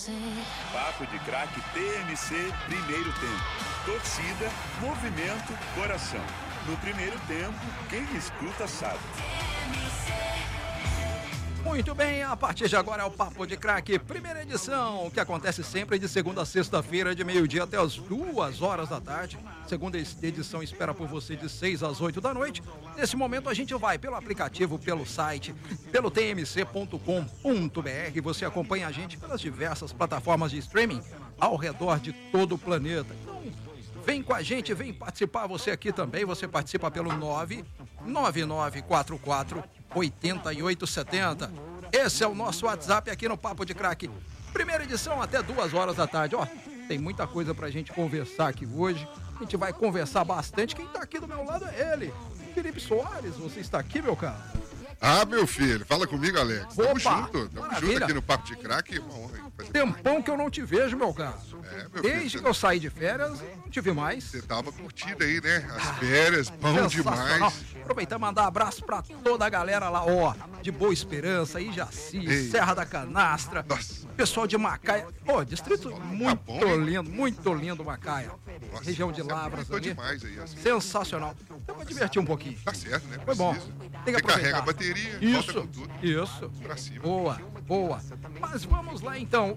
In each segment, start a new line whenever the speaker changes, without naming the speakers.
Papo de Craque TMC, primeiro tempo. Torcida, movimento, coração. No primeiro tempo, quem escuta sabe.
Muito bem, a partir de agora é o Papo de Craque, primeira edição, que acontece sempre de segunda a sexta-feira, de meio-dia até as 2 horas da tarde. Segunda edição espera por você de 6 às 8 da noite. Nesse momento a gente vai pelo aplicativo, pelo site, pelo tmc.com.br. Você acompanha a gente pelas diversas plataformas de streaming ao redor de todo o planeta. Então, vem com a gente, vem participar você aqui também. Você participa pelo 99944 8870. Esse é o nosso WhatsApp aqui no Papo de Craque. Primeira edição até 2 horas da tarde. Ó, tem muita coisa pra gente conversar aqui hoje. A gente vai conversar bastante. Quem tá aqui do meu lado é ele, Felipe Soares. Você está aqui, meu caro?
Ah, meu filho, fala comigo, Alex. Tamo junto
Maravilha.
aqui no Papo de Craque. Uma honra.
Tempão que eu não te vejo, meu caro.
Meu
Desde
filho,
que eu saí de férias, não te vi mais.
Você tava curtindo aí, né? As férias, bom demais.
Aproveitar e mandar um abraço pra toda a galera lá, ó, de Boa Esperança, Ijaci, Serra da Canastra,
Nossa.
pessoal de Macaia. Pô, distrito muito
bom,
muito lindo Macaia.
Nossa,
Região de
você
Lavras
aproveitou
ali.
demais aí, assim.
Sensacional. Eu vou divertir um pouquinho.
Tá certo, né?
Foi bom.
Precisa.
Tem que aproveitar.
Recarrega a bateria, volta
Isso,
com tudo.
isso.
Pra cima.
Boa. Mas vamos lá então.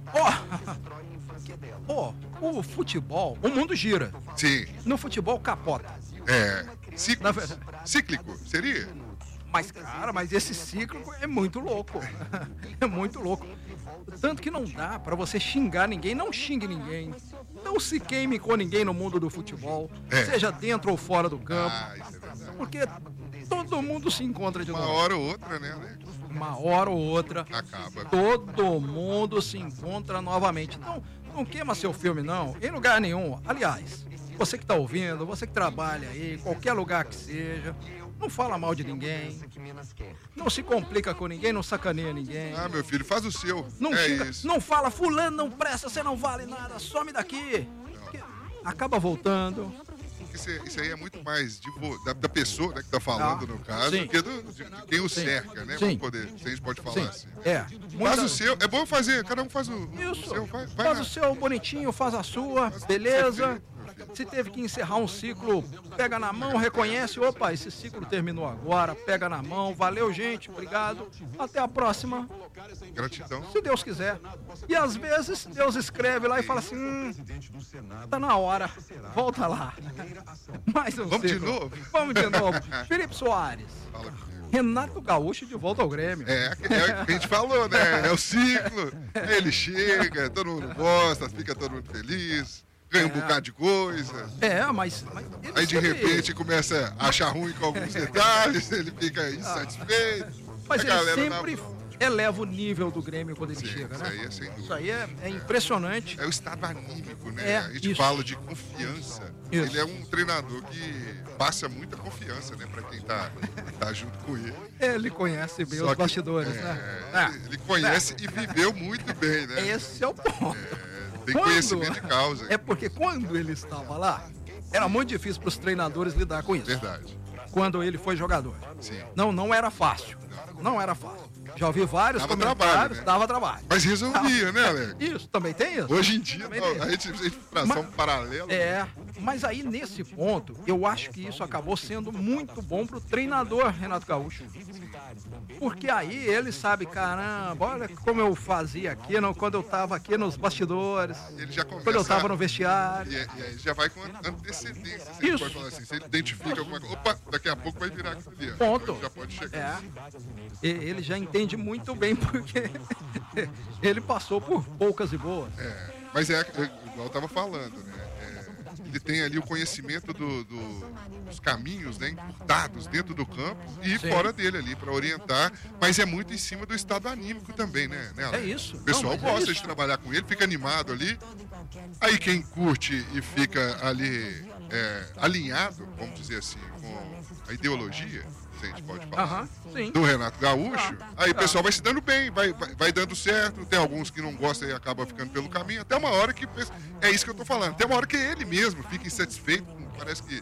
Ó, o futebol, o mundo gira.
Sim.
No futebol capota.
Cíclico.
Na verdade.
Cíclico, seria?
Mas, cara, esse ciclo é muito louco. É muito louco. Tanto que não dá pra você xingar ninguém, não xingue ninguém. Não se queime com ninguém no mundo do futebol, seja dentro ou fora do campo.
Isso é verdade.
Porque todo mundo se encontra de novo.
Uma hora ou outra, né, Alex?
Uma hora ou outra,
Acaba.
todo mundo se encontra novamente. Então, não queima seu filme, não, em lugar nenhum. Aliás, você que está ouvindo, você que trabalha aí, qualquer lugar que seja, não fala mal de ninguém, não se complica com ninguém, não sacaneia ninguém.
Ah, meu filho, faz o seu.
Não xinga,
isso.
não fala, fulano não presta, você não vale nada, some daqui. Acaba voltando.
Isso aí é muito mais da pessoa, né, que tá falando, no caso,
sim.
do que de quem o cerca, né?
Sim.
Pra poder, se a gente pode falar assim.
Muita...
Faz o seu, é bom fazer, cada um faz o
Isso,
seu.
faz o seu bonitinho, faz a sua, beleza. Se teve que encerrar um ciclo, pega na mão, reconhece, opa, esse ciclo terminou agora, pega na mão, valeu gente, obrigado, até a próxima.
Gratidão.
Se Deus quiser. E às vezes Deus escreve lá e fala assim, tá na hora, volta lá. Mais um
Vamos
ciclo.
de novo?
Vamos de novo. Felipe Soares.
Fala comigo.
Renato Gaúcho de volta ao Grêmio.
É o que a gente falou, né? É o ciclo. Aí ele chega, todo mundo gosta, fica todo mundo feliz, ganha um bocado de coisa.
Mas
Aí de repente começa a achar ruim com alguns detalhes, ele fica insatisfeito.
Mas
A
ele
galera
sempre eleva o nível do Grêmio quando ele chega,
isso
né?
aí é sem dúvida.
Isso aí é impressionante.
É o estado anímico, né? A gente
isso.
fala de confiança.
Isso.
Ele é um treinador que passa muita confiança, né? Pra quem tá junto com ele.
Ele conhece bem os bastidores, né?
Ele conhece e viveu muito bem, né?
Esse é o ponto.
Tem conhecimento de causa.
É porque quando ele estava lá, era muito difícil para os treinadores lidar com isso.
Verdade.
Quando ele foi jogador.
Sim.
Não era fácil. Não era fácil. Já ouvi vários
Dava
comentários,
trabalho, né?
dava trabalho.
Mas resolvia, né, Alex?
Isso, também tem isso?
Hoje em dia,
Também
não,
tem.
a gente traçar um paralelo.
Mas aí nesse ponto, eu acho que isso acabou sendo muito bom pro treinador Renato Gaúcho. Porque aí ele sabe, caramba, olha como eu fazia aqui, quando eu tava aqui nos bastidores,
Ele já começa,
quando eu tava no vestiário.
E aí já vai com antecedência. Se
Isso.
ele pode falar assim, se ele identifica alguma coisa, opa, daqui a pouco vai virar aquilo ali.
Ponto.
Então já pode chegar.
Ele já entende muito bem porque ele passou por poucas e boas.
Mas igual eu tava falando, né? Ele tem ali o conhecimento dos caminhos, né, encurtados dentro do campo e
Sim.
fora dele ali para orientar, mas é muito em cima do estado anímico também, né?
É isso.
O pessoal
Não, mas
gosta
é
de trabalhar com ele, fica animado ali. Aí quem curte e fica ali alinhado, vamos dizer assim, com a ideologia, se a gente pode falar,
sim.
do Renato Gaúcho, aí o pessoal vai se dando bem, vai dando certo. Tem alguns que não gostam e acabam ficando pelo caminho, até uma hora que é isso que eu tô falando, até uma hora que ele mesmo fica insatisfeito, parece que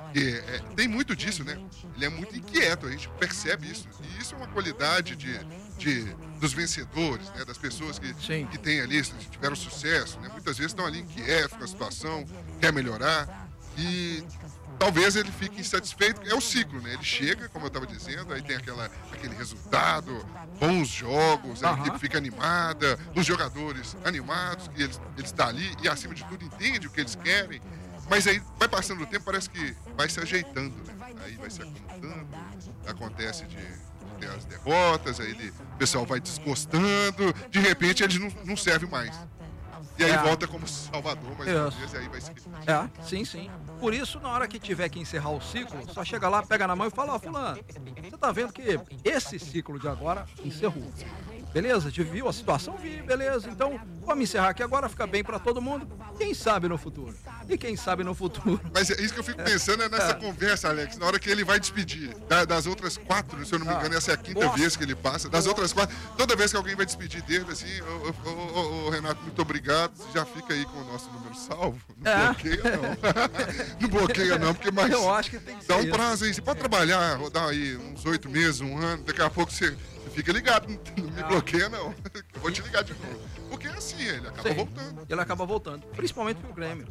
tem muito disso, né? Ele é muito inquieto, a gente percebe isso. E isso é uma qualidade de dos vencedores, né? Das pessoas que têm ali, tiveram sucesso, né? Muitas vezes estão ali inquietos com a situação, quer melhorar e talvez ele fique insatisfeito. É o ciclo, né? Ele chega, como eu estava dizendo, aí tem aquele resultado, bons jogos, a equipe fica animada, os jogadores animados, que eles estão ali e, acima de tudo, entendem o que eles querem. Mas aí vai passando o tempo, parece que vai se ajeitando, né? Aí vai se acomodando, acontece de ter as derrotas, aí o pessoal vai desgostando, de repente eles não servem mais. E aí volta como Salvador, mais uma vez, e aí vai se...
Sim. Por isso, na hora que tiver que encerrar o ciclo, só chega lá, pega na mão e fala, fulano, você tá vendo que esse ciclo de agora encerrou. Beleza? Te viu a situação? Vi, beleza. Então, vamos encerrar aqui agora, fica bem pra todo mundo. Quem sabe no futuro? E quem sabe no futuro?
Mas é isso que eu fico pensando nessa conversa, Alex, na hora que ele vai despedir. Das outras 4, se eu não me engano, essa é a 5ª vez que ele passa. Das outras 4, toda vez que alguém vai despedir dele, assim, Renato, muito obrigado, já fica aí com o nosso número salvo. Não bloqueia, não. Não bloqueia, não, porque mais...
Eu acho que tem que ser
dá um prazo aí. Você pode trabalhar, rodar aí uns 8 meses, um ano, daqui a pouco você fica ligado, não me bloqueia, não. Eu vou te ligar de novo. Porque é assim, ele acaba voltando.
Ele acaba voltando, principalmente pro Grêmio.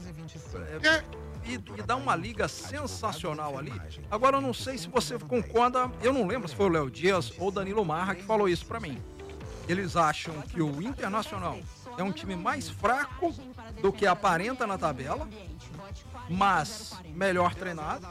E dá uma liga sensacional ali. Agora, eu não sei se você concorda, eu não lembro se foi o Léo Dias ou o Danilo Marra que falou isso pra mim. Eles acham que o Internacional é um time mais fraco do que aparenta na tabela, mas melhor treinado.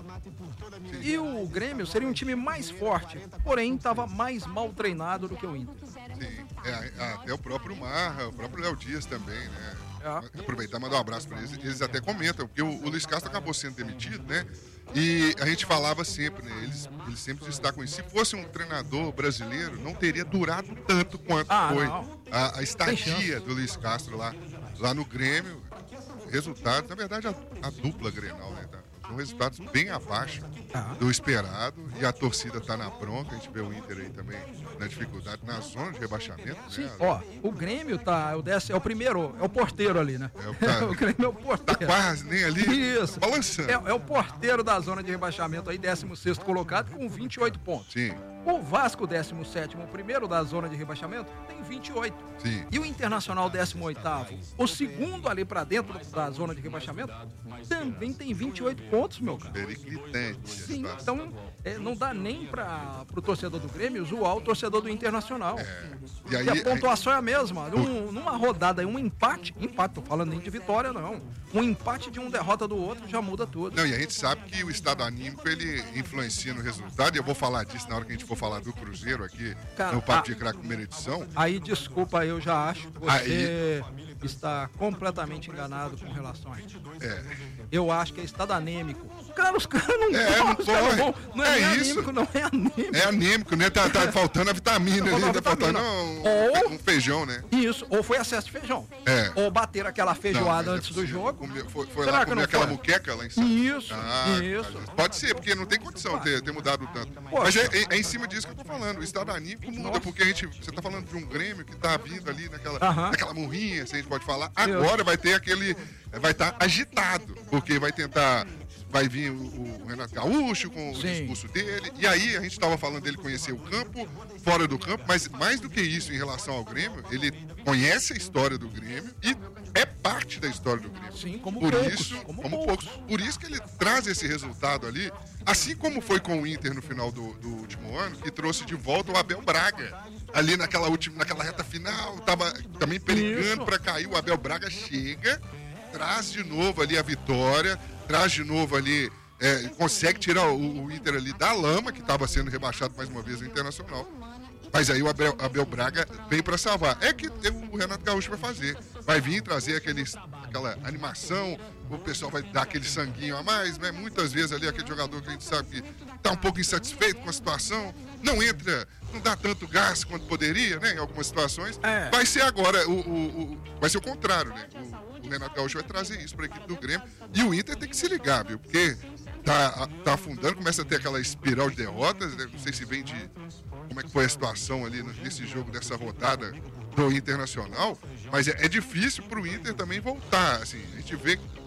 E o Grêmio seria um time mais forte, porém estava mais mal treinado do que o Inter.
Sim, até o próprio Marra, o próprio Léo Dias também, né? Aproveitar e mandar um abraço para eles. Eles até comentam, porque o Luiz Castro acabou sendo demitido, né? E a gente falava sempre, né? Eles sempre destacam isso. Se fosse um treinador brasileiro, não teria durado tanto quanto foi a estadia do Luiz Castro lá no Grêmio. Resultados, na verdade, a dupla Grenal, né? São resultados bem abaixo do esperado e a torcida tá na bronca. A gente vê o Inter aí também na dificuldade, na zona de rebaixamento.
Sim,
né?
O Grêmio é o primeiro, é o porteiro ali, né? O Grêmio é o porteiro.
Tá quase, nem ali.
Isso.
Tá balançando.
É o porteiro da zona de rebaixamento aí, 16º colocado com 28 pontos.
Sim.
O Vasco, 17º, o primeiro da zona de rebaixamento, tem 28.
Sim.
E o Internacional, 18º, o segundo ali pra dentro da zona de rebaixamento, também tem 28 pontos, meu cara.
Periclitante.
Sim, então não dá nem pro torcedor do Grêmio zoar o torcedor do Internacional.
E aí,
a pontuação é a mesma. Numa rodada, um empate, tô falando nem de vitória, não. Um empate de uma derrota do outro já muda tudo.
Não, e a gente sabe que o estado anímico, ele influencia no resultado, e eu vou falar disso na hora que a gente for falar do Cruzeiro aqui, no Papo de Craque, primeira edição.
Aí, desculpa, eu já acho que você está completamente enganado com relação a isso. Eu acho que é estado anêmico. Cara, os caras não correm. Não é anímico, não é anímico.
É anímico, né? Tá faltando a vitamina ali, tá faltando um feijão, né?
Isso, ou foi excesso de feijão. Ou bater aquela feijoada antes do jogo.
Foi lá comer aquela muqueca lá em cima.
Isso.
Pode ser, porque não tem condição ter mudado tanto. Mas é em cima disso que eu tô falando. O estado anímico muda, porque você tá falando de um Grêmio que tá vindo ali naquela murrinha, se a gente pode falar. Agora vai ter vai estar agitado, porque vai vir o Renato Gaúcho com o discurso dele, e aí a gente estava falando dele conhecer o campo, fora do campo, mas mais do que isso em relação ao Grêmio, ele conhece a história do Grêmio e é parte da história do Grêmio.
Sim, como
poucos. Por isso que ele traz esse resultado ali, assim como foi com o Inter no final do último ano, que trouxe de volta o Abel Braga. Ali naquela reta final, tava também perigando para cair, o Abel Braga chega, traz de novo ali a vitória, traz de novo ali, consegue tirar o Inter ali da lama, que estava sendo rebaixado mais uma vez no Internacional. Mas aí o Abel Braga vem para salvar. É que o Renato Gaúcho vai fazer. Vai vir trazer aquela animação, o pessoal vai dar aquele sanguinho a mais, né? Muitas vezes ali aquele jogador que a gente sabe que está um pouco insatisfeito com a situação, não dá tanto gás quanto poderia, né? Em algumas situações. Vai ser agora, vai ser o contrário, né? O Renato Gaúcho vai trazer isso para a equipe do Grêmio. E o Inter tem que se ligar, viu? Porque tá afundando, começa a ter aquela espiral de derrotas, né? Não sei se vem de como é que foi a situação ali nesse jogo, dessa rodada do Internacional, mas é difícil para o Inter também voltar. Assim, a gente vê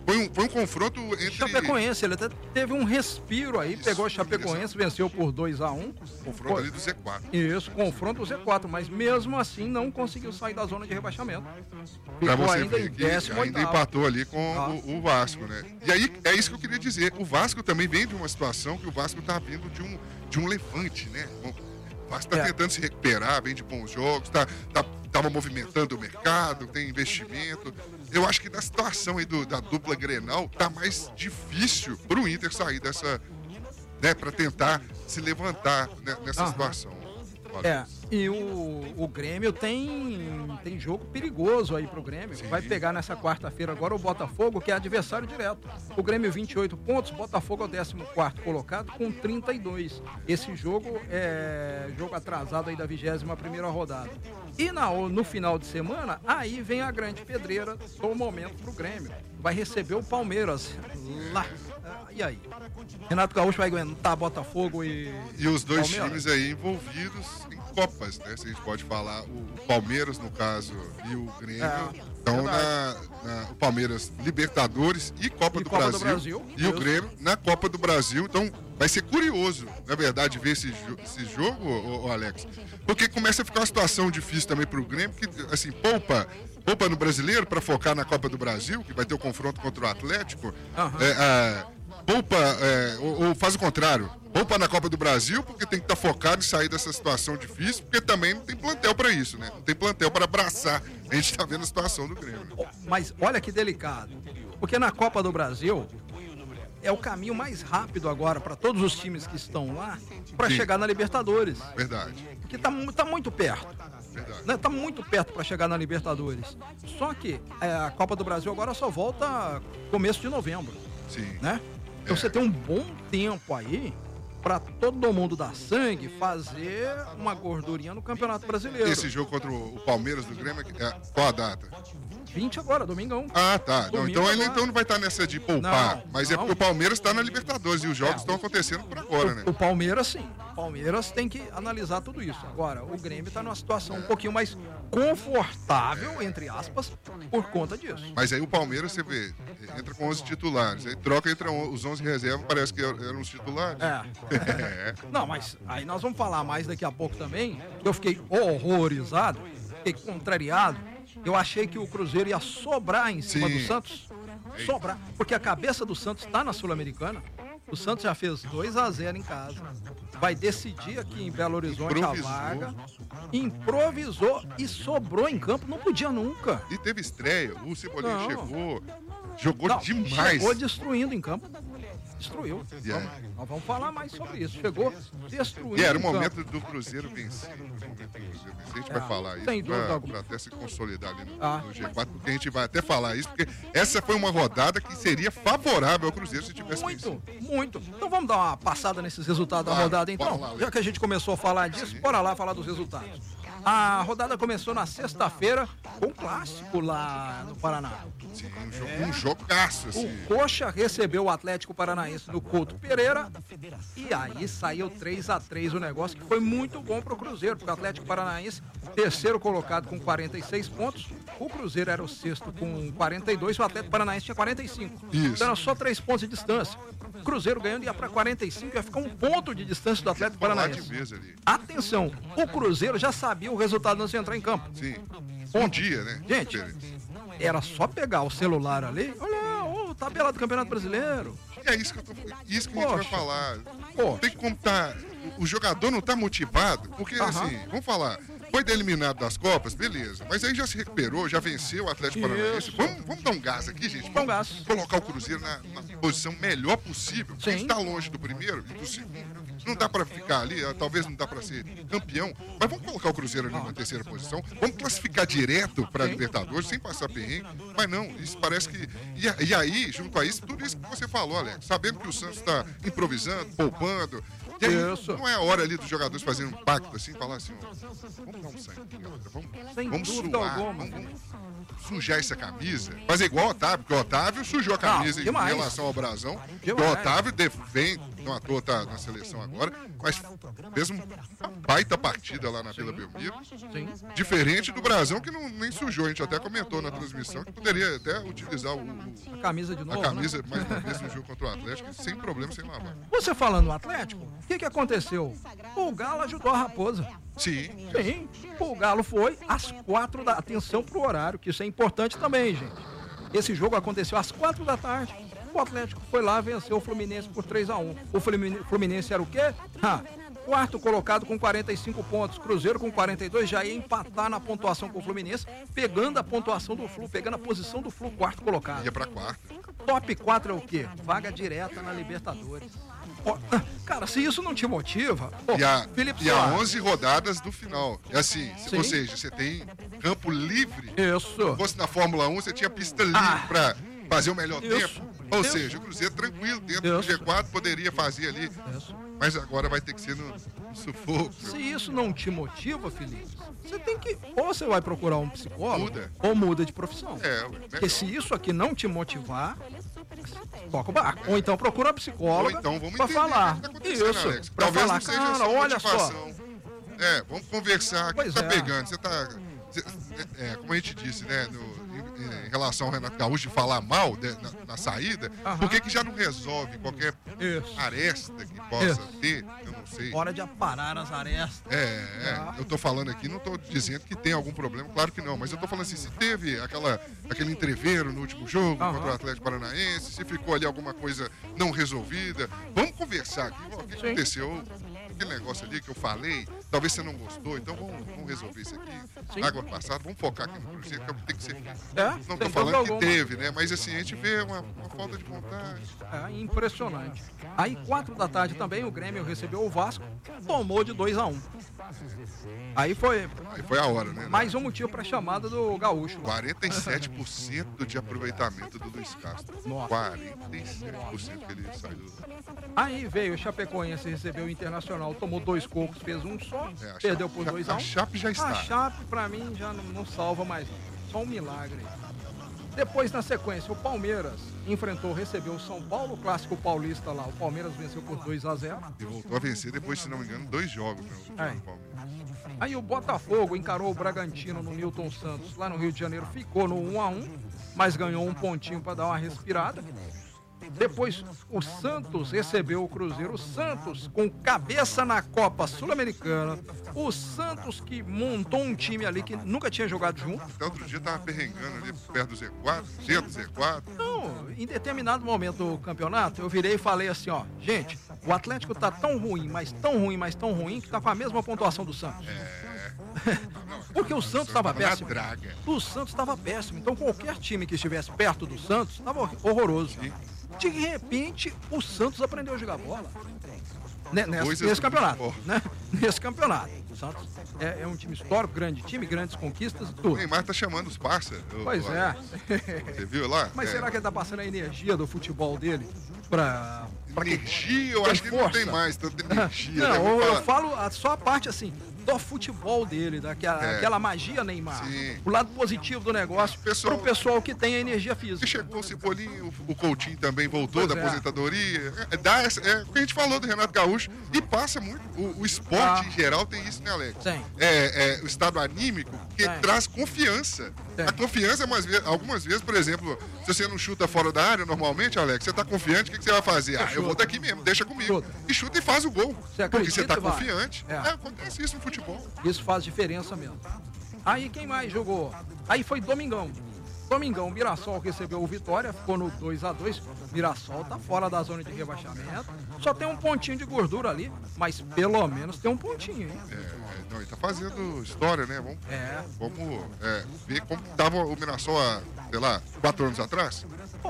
Foi um confronto entre...
Chapecoense, ele até teve um respiro aí,
Isso,
pegou a Chapecoense, venceu por 2-1.
Confronto ali do Z4.
Isso, confronto do Z4, mas mesmo assim não conseguiu sair da zona de rebaixamento.
Pra
Ficou
você
ainda
ver
em
que
18º.
ainda empatou ali com o Vasco, né? E aí, é isso que eu queria dizer. O Vasco também vem de uma situação que o Vasco tá vindo de um levante, né? O Vasco tá tentando se recuperar, vem de bons jogos, tava movimentando o mercado, tem investimento. Eu acho que na situação aí da dupla Grenal, tá mais difícil pro Inter sair dessa, né, pra tentar se levantar, né, nessa situação.
E o Grêmio tem jogo perigoso aí pro Grêmio. Sim. Vai pegar nessa quarta-feira agora o Botafogo, que é adversário direto. O Grêmio 28 pontos, Botafogo é o 14º colocado com 32. Esse jogo é jogo atrasado aí da 21ª rodada. E no final de semana, aí vem a grande pedreira do momento pro Grêmio. Vai receber o Palmeiras lá. E aí? Renato Gaúcho vai aguentar Botafogo e
os dois
Palmeiras?
Times aí envolvidos em Copas, né? Se a gente pode falar, o Palmeiras, no caso, e o Grêmio. Então, o Palmeiras, Libertadores e Copa do Brasil. E o Grêmio na Copa do Brasil. Então, vai ser curioso, na verdade, ver esse jogo, Alex. Porque começa a ficar uma situação difícil também pro Grêmio, que, assim, poupa no Brasileiro para focar na Copa do Brasil, que vai ter o confronto contra o Atlético. Ou faz o contrário, poupa na Copa do Brasil, porque tem que estar focado em sair dessa situação difícil, porque também não tem plantel para isso, né? Não tem plantel para abraçar. A gente está vendo a situação do Grêmio. Né?
Mas olha que delicado, porque na Copa do Brasil é o caminho mais rápido agora para todos os times que estão lá para chegar na Libertadores.
Verdade.
Porque tá muito perto. Né? Tá muito perto para chegar na Libertadores. Só que a Copa do Brasil agora só volta começo de novembro.
Sim.
Né? Então você tem um bom tempo aí para todo mundo dar sangue, fazer uma gordurinha no Campeonato Brasileiro.
Esse jogo contra o Palmeiras do Grêmio, qual a data?
20 agora, domingão.
Ah, tá. Não, então ele não vai estar nessa de poupar, mas é porque o Palmeiras está na Libertadores e os jogos estão acontecendo por agora, né?
O Palmeiras, sim. O Palmeiras tem que analisar tudo isso. Agora, o Grêmio está numa situação um pouquinho mais confortável, entre aspas, por conta disso.
Mas aí o Palmeiras, você vê, entra com 11 titulares, aí troca entre os 11 reservas, parece que eram os titulares.
Não, mas aí nós vamos falar mais daqui a pouco também, que eu fiquei horrorizado, fiquei contrariado. Eu achei que o Cruzeiro ia sobrar em cima do Santos. Sobrar. Porque a cabeça do Santos está na Sul-Americana. O Santos já fez 2-0 em casa. Vai decidir aqui em Belo Horizonte a vaga. Improvisou e sobrou em campo. Não podia nunca.
E teve estreia. O Cebolinha jogou demais.
Chegou destruindo em campo. Destruiu. Nós vamos falar mais sobre isso. Chegou destruindo.
E era o momento do Cruzeiro vencer. A gente vai falar isso para até se consolidar ali no G4, porque a gente vai até falar isso, porque essa foi uma rodada que seria favorável ao Cruzeiro se tivesse vencido.
Muito. Então vamos dar uma passada nesses resultados da rodada, então?
Lá,
já que a gente começou a falar disso, bora lá falar dos resultados. A rodada começou na sexta-feira com um clássico lá no Paraná.
Sim, um jogaço, assim.
O Coxa recebeu o Atlético Paranaense no Couto Pereira e aí saiu 3-3 o negócio, que foi muito bom pro Cruzeiro, porque o Atlético Paranaense, terceiro colocado com 46 pontos, o Cruzeiro era o sexto com 42, o Atlético Paranaense tinha 45.
Isso.
Então era só 3 pontos de distância. O Cruzeiro ganhando ia para 45, ia ficar um ponto de distância do Atlético Paranaense. Atenção, o Cruzeiro já sabia o resultado antes de entrar em campo.
Sim. Um dia, né?
Gente, era só pegar o celular ali, olha, tabela do Campeonato Brasileiro.
E é isso que a gente vai falar. Tem que contar. O jogador não tá motivado, porque assim, vamos falar, foi eliminado das Copas, beleza, mas aí já se recuperou, já venceu o Atlético Paranaense. Vamos dar um gás aqui, gente. Vamos colocar o Cruzeiro na posição melhor possível. Porque a gente tá longe do primeiro e do segundo. Não dá pra ficar ali, talvez não dá pra ser campeão, mas vamos colocar o Cruzeiro ali na terceira posição, vamos classificar direto pra Libertadores, sem passar perrengue, mas não, isso parece que... E aí, junto a isso, tudo isso que você falou, Alex, sabendo que o Santos tá improvisando, poupando, e aí não é a hora ali dos jogadores fazerem um pacto assim, falar assim, vamos dar um sangue, vamos suar, sujar essa camisa, fazer igual o Otávio, porque o Otávio sujou a camisa em relação ao Brasão. O Otávio vem, não à toa tá na seleção agora, mas fez uma baita partida lá na Vila Belmiro.
Sim.
Diferente do Brasão, que nem sujou, a gente até comentou na transmissão, que poderia até utilizar
a camisa de novo,
a camisa, mais uma vez, no jogo contra o Atlético, sem problema, sem lavar.
Você falando no Atlético, o que aconteceu? O Galo ajudou a Raposa.
Sim.
Sim, o Galo foi às 4 da... Atenção pro horário, que isso é importante também, gente. Esse jogo aconteceu às 4 da tarde. O Atlético foi lá, venceu o Fluminense por 3-1. O Fluminense era o quê? Quarto colocado com 45 pontos. Cruzeiro com 42 já ia empatar na pontuação com o Fluminense, pegando a pontuação do Flu, pegando a posição do Flu, quarto colocado.
Ia pra quarta.
Top 4 é o quê? Vaga direta na Libertadores. Cara, se isso não te motiva...
E a 11 rodadas do final. É assim, ou seja, você tem campo livre.
Isso.
Se fosse na Fórmula 1, você tinha pista livre pra fazer o melhor tempo. Ou seja, o Cruzeiro tranquilo, dentro do G4, poderia fazer ali. Mas agora vai ter que ser no sufoco.
Se isso não te motiva, Felipe, você tem que... Ou você vai procurar um psicólogo,
Muda.
ou muda de profissão. Porque se
melhor.
isso aqui não te motivar, toca o barco. Ou então procura um psicólogo pra falar. Isso,
Alex.
pra
Talvez
falar,
não seja
cara,
só
olha só.
motivação. Vamos conversar. O que
Pois
tá
é.
pegando? Você tá... como a gente disse, né, em relação ao Renato Gaúcho de falar mal na saída, por que já não resolve qualquer aresta que possa ter? Eu não sei.
Hora de aparar as arestas.
Eu tô falando aqui, não tô dizendo que tem algum problema, claro que não, mas eu tô falando assim, se teve aquele entreveiro no último jogo contra o Atlético Paranaense, se ficou ali alguma coisa não resolvida, vamos conversar aqui, o que aconteceu? Aquele negócio ali que eu falei, talvez você não gostou, então vamos resolver isso aqui. Água passada, vamos focar aqui no Cruzeiro, que tem que ser. Não tô falando que teve, né? Mas assim, a gente vê uma falta de vontade.
Impressionante. Aí, 4 da tarde também, o Grêmio recebeu o Vasco, tomou de 2-1. Aí foi
a hora, né?
Mais um motivo para a chamada do Gaúcho.
47% de aproveitamento do Luiz Castro.
Nossa.
47% que ele saiu.
Aí veio o Chapecoense, recebeu o Internacional, tomou 2 cocos, fez um só, perdeu por 2-1.
A Chape já está.
A Chape, pra mim, já não salva mais. Só um milagre. Depois, na sequência, o Palmeiras recebeu o São Paulo, o clássico paulista lá. O Palmeiras venceu por 2-0.
E voltou a vencer depois, se não me engano, 2 jogos. Palmeiras.
Aí o Botafogo encarou o Bragantino no Newton Santos, lá no Rio de Janeiro. Ficou no 1-1, mas ganhou um pontinho para dar uma respirada. Depois, o Santos recebeu o Cruzeiro. O Santos, com cabeça na Copa Sul-Americana. O Santos que montou um time ali que nunca tinha jogado junto.
Até outro dia tava perrengando ali perto do Z4, dentro do Z4.
Não, em determinado momento do campeonato, eu virei e falei assim, gente, o Atlético tá tão ruim, mas tão ruim, mas tão ruim, que tá com a mesma pontuação do Santos. Porque o Santos estava péssimo. O Santos estava péssimo. Então qualquer time que estivesse perto do Santos estava horroroso. De repente, o Santos aprendeu a jogar bola. Nesse campeonato. Né? Nesse campeonato. O Santos é um time histórico, grande time, grandes conquistas e tudo.
O Neymar tá chamando os parceiros.
Pois é.
Você viu lá?
Mas será que ele tá passando a energia do futebol dele pra
energia? Eu acho que ele não tem mais tanta energia.
Não, eu falo só a parte assim, do futebol dele, daquela magia Neymar.
Sim.
O lado positivo do negócio pro pessoal que tem a energia física.
E chegou o Cebolinha, o Coutinho também voltou da aposentadoria. É o que a gente falou do Renato Gaúcho. E passa muito. O esporte em geral tem isso, né, Alex?
Sim.
O estado anímico que traz confiança. Sim. A confiança, algumas vezes, por exemplo, se você não chuta fora da área normalmente, Alex, você tá confiante, o que você vai fazer? Eu vou daqui mesmo, deixa comigo. E chuta e faz o gol. Porque você tá confiante. Acontece isso no futebol.
Isso faz diferença mesmo. Aí quem mais jogou? Aí foi Domingão. Domingão, Mirassol recebeu o Vitória, ficou no 2-2. Mirassol tá fora da zona de rebaixamento. Só tem um pontinho de gordura ali, mas pelo menos tem um pontinho, hein?
Ele tá fazendo história, né? Vamos ver como tava o Mirassol há, sei lá, 4 anos atrás.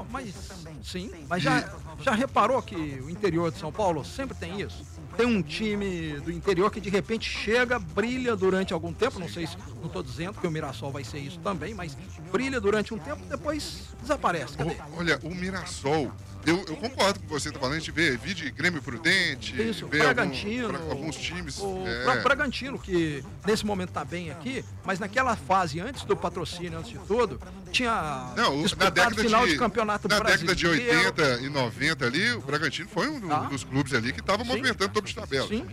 Mas já reparou que o interior de São Paulo sempre tem isso? Tem um time do interior que de repente chega, brilha durante algum tempo, não sei se, não estou dizendo que o Mirassol vai ser isso também, mas brilha durante um tempo, depois desaparece. Cadê?
Olha, o Mirassol Eu concordo com você, tá falando, a gente vê Grêmio Prudente, vê
Bragantino,
alguns times.
O próprio Bragantino, que nesse momento tá bem aqui, mas naquela fase antes do patrocínio, antes de tudo, tinha disputado final de campeonato brasileiro.
Na década de 80 e 90 ali, o Bragantino foi um dos clubes ali que estava movimentando topo de tabela.
Sim.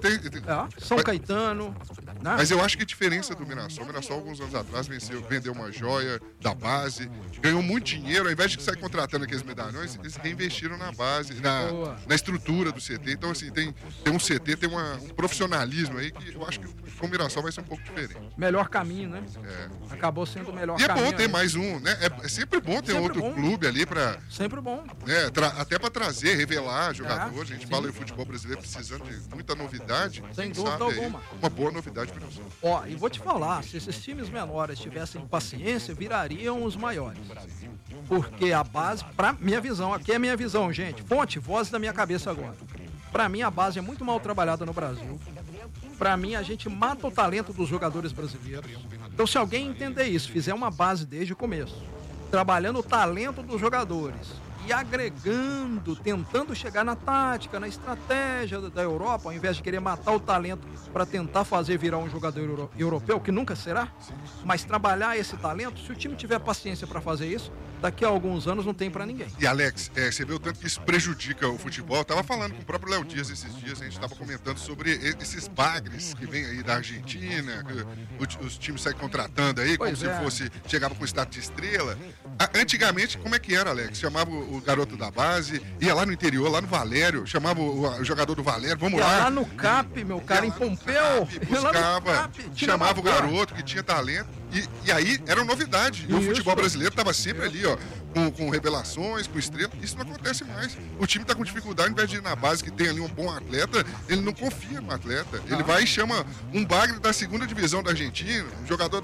São Caetano. Né?
Mas eu acho que a diferença do Mirassol, alguns anos atrás vendeu uma joia da base, ganhou muito dinheiro, ao invés de sair contratando aqueles medalhões, eles reinvestiram na base, na estrutura do CT. Então, assim, tem um CT, tem um profissionalismo aí que eu acho que com o Mirassol vai ser um pouco diferente.
Melhor caminho, né? Acabou sendo o melhor caminho.
E é bom ter mais um, né? É sempre bom ter outro clube ali para...
Sempre bom.
Né? Até para trazer, revelar jogadores. A gente fala em futebol brasileiro precisando de muita novidade.
Sem dúvida alguma.
Uma boa novidade para nós.
Ó, e vou te falar, se esses times menores tivessem paciência, virariam os maiores. Porque a base, pra minha visão, aqui é a minha visão, gente. Fonte, voz da minha cabeça agora. Pra mim, a base é muito mal trabalhada no Brasil. Pra mim, a gente mata o talento dos jogadores brasileiros. Então, se alguém entender isso, fizer uma base desde o começo, trabalhando o talento dos jogadores e agregando, tentando chegar na tática, na estratégia da Europa, ao invés de querer matar o talento para tentar fazer virar um jogador europeu, que nunca será, mas trabalhar esse talento, se o time tiver paciência para fazer isso, daqui a alguns anos não tem para ninguém.
E Alex, você vê o tanto que isso prejudica o futebol. Eu tava falando com o próprio Léo Dias esses dias, a gente tava comentando sobre esses bagres que vêm aí da Argentina, que os times saem contratando aí, como se fosse, chegava com status de estrela. Antigamente, como é que era, Alex? Chamava o garoto da base, ia lá no interior, lá no Valério, chamava o jogador do Valério, vamos lá.
Lá no CAP, meu cara, em Pompeu.
Buscava, chamava o garoto que tinha talento. E aí era uma novidade. E o futebol brasileiro estava sempre ali, ó, com revelações, com estrelas. Isso não acontece mais. O time está com dificuldade, ao invés de ir na base que tem ali um bom atleta, ele não confia no atleta. Ele vai e chama um bagre da segunda divisão da Argentina, um jogador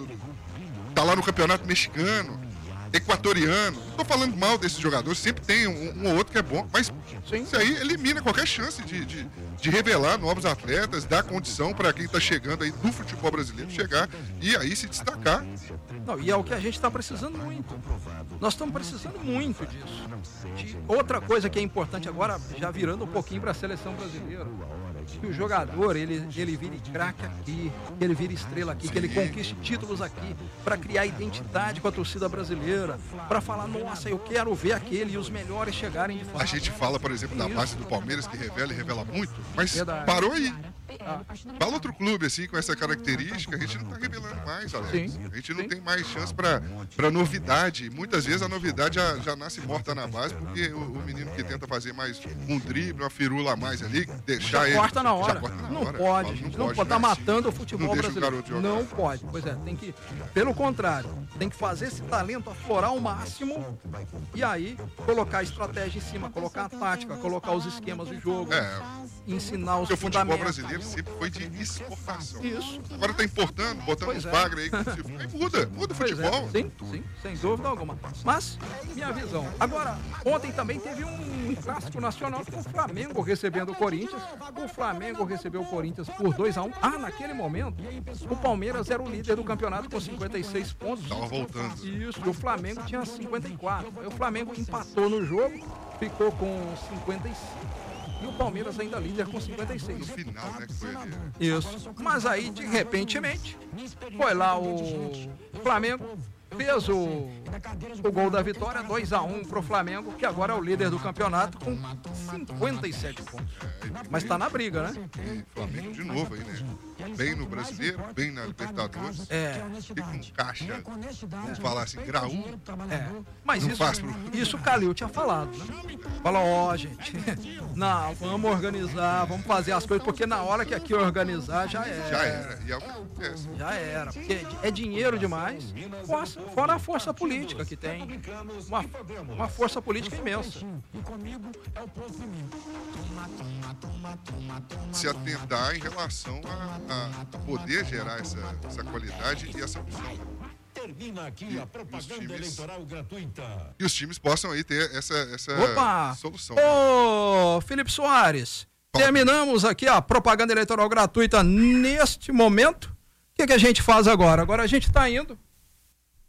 tá lá no campeonato mexicano, equatoriano. Não tô falando mal desses jogadores, sempre tem um ou outro que é bom, mas isso aí elimina qualquer chance de revelar novos atletas, dar condição para quem está chegando aí do futebol brasileiro chegar e aí se destacar.
Não, e é o que a gente está precisando muito. Nós estamos precisando muito disso. Outra coisa que é importante agora, já virando um pouquinho para a seleção brasileira, que o jogador, ele vire craque aqui, que ele vire estrela aqui, que ele conquiste títulos aqui, para criar identidade com a torcida brasileira, para falar, nossa, eu quero ver aquele e os melhores chegarem de fato.
A gente fala, por exemplo, da base do Palmeiras, que revela muito, mas parou aí. Fala outro clube assim com essa característica, a gente não está revelando mais, Alex. A gente não tem mais chance para novidade. Muitas vezes a novidade já nasce morta na base, porque o menino que tenta fazer mais um drible, uma firula a mais ali, deixar ele.
Corta na hora. Não pode, gente. Não pode. Tá matando o futebol brasileiro. Não pode. Pois é, tem que. Pelo contrário, tem que fazer esse talento aflorar ao máximo e aí colocar a estratégia em cima, colocar a tática, colocar os esquemas do jogo, ensinar os fundamentos.
O futebol brasileiro sempre foi de exportação.
Isso.
Agora tá importando, botando uns bagres aí muda o futebol.
Sim, sem dúvida alguma. Mas, minha visão. Agora, ontem também teve um clássico nacional com o Flamengo recebendo o Corinthians. O Flamengo recebeu o Corinthians por 2-1. Naquele momento, o Palmeiras era o líder do campeonato com 56 pontos.
Tava voltando.
Isso, e o Flamengo tinha 54. Aí o Flamengo empatou no jogo, ficou com 55. E o Palmeiras ainda líder com 56.
No final, né, que foi ali.
Isso. Mas aí, de repentemente, foi lá o Flamengo, fez o gol da vitória, 2-1 pro Flamengo, que agora é o líder do campeonato com 57 pontos. Mas tá na briga, né?
E Flamengo de novo aí, né? Bem no Brasileiro, bem na Libertadores. E com caixa, vamos falar assim, graúdo.
Mas isso o Calil tinha falado, né? Falou, gente, não, vamos organizar, vamos fazer as coisas, porque na hora que aqui organizar, já era.
Já era, e é o que acontece.
Já era, porque é dinheiro demais, fora a força política que tem, uma força política imensa.
Se atentar em relação a poder gerar essa qualidade e essa opção.
Termina aqui a propaganda eleitoral gratuita.
E os times possam aí ter essa solução.
Ô, Felipe Soares, terminamos aqui a propaganda eleitoral gratuita neste momento. O que a gente faz agora? Agora a gente está indo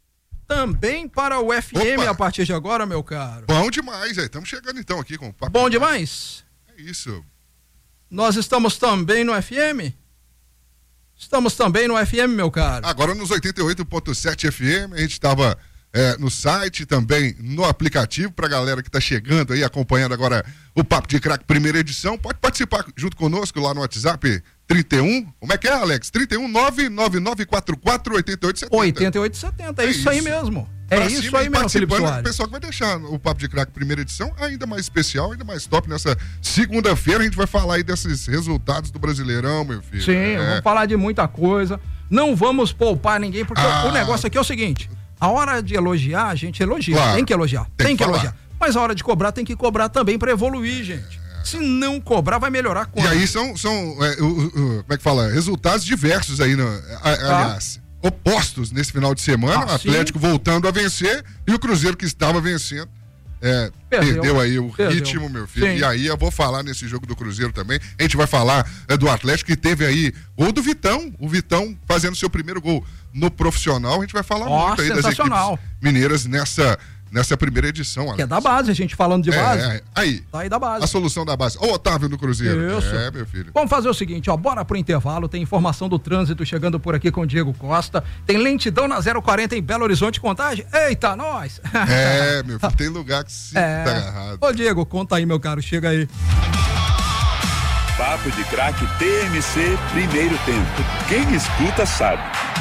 também para o FM.
Opa.
A partir de agora, meu caro.
Bom demais, estamos chegando então aqui com o papo.
Bom demais?
É isso.
Nós estamos também no FM? Estamos também no FM, meu caro.
Agora nos 88.7 FM, a gente estava no site, também no aplicativo, pra galera que tá chegando aí, acompanhando agora o Papo de Craque, primeira edição, pode participar junto conosco lá no WhatsApp, 31, como é que é, Alex? 31 99944 8870.
8870, é isso aí mesmo.
Pra
isso
cima,
aí mesmo, Felipe
o
Soares.
pessoal que vai deixar o Papo de Craque primeira edição ainda mais especial, ainda mais top. Nessa segunda-feira a gente vai falar aí desses resultados do Brasileirão, meu filho.
Sim, vamos falar de muita coisa. Não vamos poupar ninguém, porque o negócio aqui é o seguinte: a hora de elogiar, a gente elogia. Claro, tem que elogiar, tem que elogiar. Mas a hora de cobrar, tem que cobrar também pra evoluir, gente. Se não cobrar, vai melhorar quando?
E aí são como é que fala? Resultados diversos aí, aliás, opostos nesse final de semana. O Atlético voltando a vencer e o Cruzeiro que estava vencendo. Perdeu aí o ritmo, meu filho. Sim. E aí eu vou falar nesse jogo do Cruzeiro também. A gente vai falar do Atlético, que teve aí gol do Vitão. O Vitão fazendo seu primeiro gol no profissional. A gente vai falar muito aí das equipes mineiras nessa primeira edição, Alex.
Que é da base, a gente falando de base.
Aí.
Tá aí da base.
A solução da base. Ô, Otávio do Cruzeiro.
Isso.
Meu filho.
Vamos fazer o seguinte, bora pro intervalo. Tem informação do trânsito chegando por aqui com o Diego Costa. Tem lentidão na 040 em Belo Horizonte, Contagem. Eita, nós!
Meu filho, tem lugar que sim tá agarrado.
Ô, Diego, conta aí, meu caro. Chega aí.
Papo de Craque TMC, primeiro tempo. Quem escuta sabe.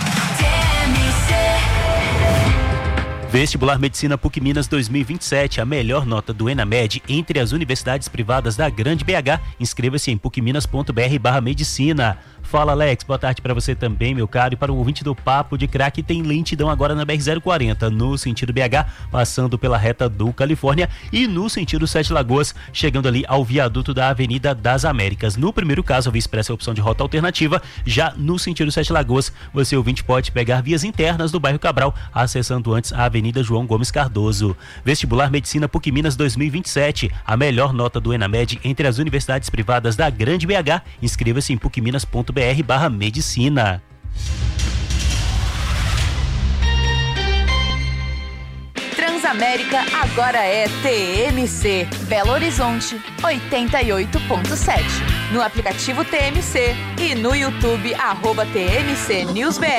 Vestibular Medicina PUC Minas 2027, a melhor nota do ENAMED entre as universidades privadas da Grande BH. Inscreva-se em pucminas.br/medicina. Fala, Alex, boa tarde para você também, meu caro, e para o ouvinte do Papo de Craque. Tem lentidão agora na BR-040, no sentido BH, passando pela reta do Califórnia, e no sentido Sete Lagoas, chegando ali ao viaduto da Avenida das Américas. No primeiro caso, a Via Expressa é a opção de rota alternativa. Já no sentido Sete Lagoas, você, ouvinte, pode pegar vias internas do bairro Cabral, acessando antes a Avenida João Gomes Cardoso. Vestibular Medicina PUC Minas 2027, a melhor nota do ENAMED entre as universidades privadas da Grande BH. Inscreva-se em pucminas.br/medicina.
Transamérica agora é TMC, Belo Horizonte 88.7. No aplicativo TMC e no YouTube @TMC News BR.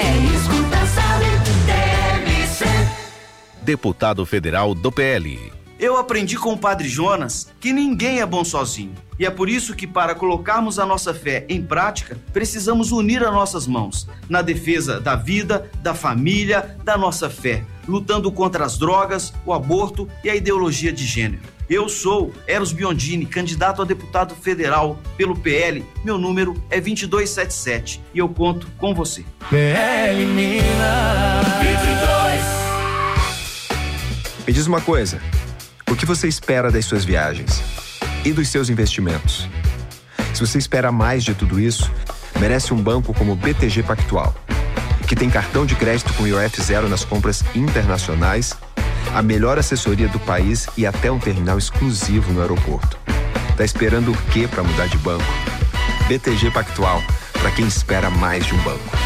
Deputado federal do PL.
Eu aprendi com o Padre Jonas que ninguém é bom sozinho. E é por isso que, para colocarmos a nossa fé em prática, precisamos unir as nossas mãos na defesa da vida, da família, da nossa fé, lutando contra as drogas, o aborto e a ideologia de gênero. Eu sou Eros Biondini, candidato a deputado federal pelo PL. Meu número é 2277 e eu conto com você.
PL Minas 22.
Me diz uma coisa, o que você espera das suas viagens e dos seus investimentos? Se você espera mais de tudo isso, merece um banco como o BTG Pactual, que tem cartão de crédito com IOF zero nas compras internacionais, a melhor assessoria do país e até um terminal exclusivo no aeroporto. Tá esperando o quê para mudar de banco? BTG Pactual, para quem espera mais de um banco.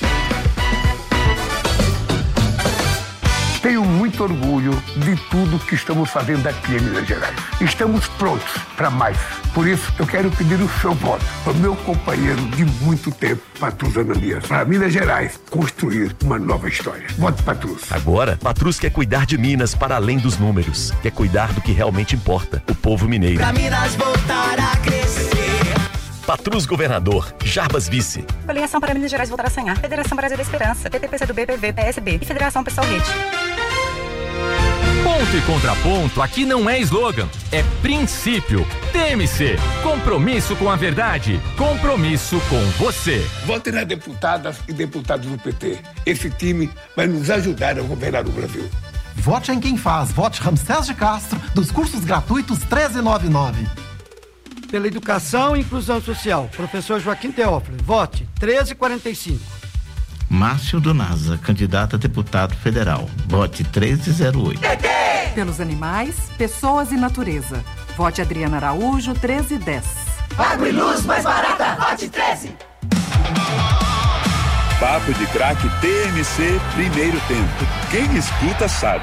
Tenho muito orgulho de tudo que estamos fazendo aqui em Minas Gerais. Estamos prontos para mais. Por isso, eu quero pedir o seu voto para o meu companheiro de muito tempo, Patrus Ananias, para Minas Gerais construir uma nova história. Vote Patrus.
Agora, Patrus quer cuidar de Minas para além dos números. Quer cuidar do que realmente importa, o povo mineiro.
Pra Minas voltar a crescer.
Patrus Governador, Jarbas Vice.
Coligação para Minas Gerais voltar a sonhar. Federação Brasil da Esperança, PTPCdoB, PV, PSB e Federação Pessoal Rede.
Ponto e contraponto aqui não é slogan, é princípio. TMC, compromisso com a verdade, compromisso com você.
Vote nas deputadas e deputados do PT. Esse time vai nos ajudar a governar o Brasil.
Vote em quem faz. Vote Ramsés de Castro, dos cursos gratuitos 1399.
Pela educação e inclusão social, professor Joaquim Teófilo. Vote 1345.
Márcio Donaza, candidato a deputado federal. Vote 1308.
Pelos animais, pessoas e natureza. Vote Adriana Araújo, 1310.
Água e luz mais barata. Vote 13.
Papo de Craque TMC, primeiro tempo. Quem escuta sabe.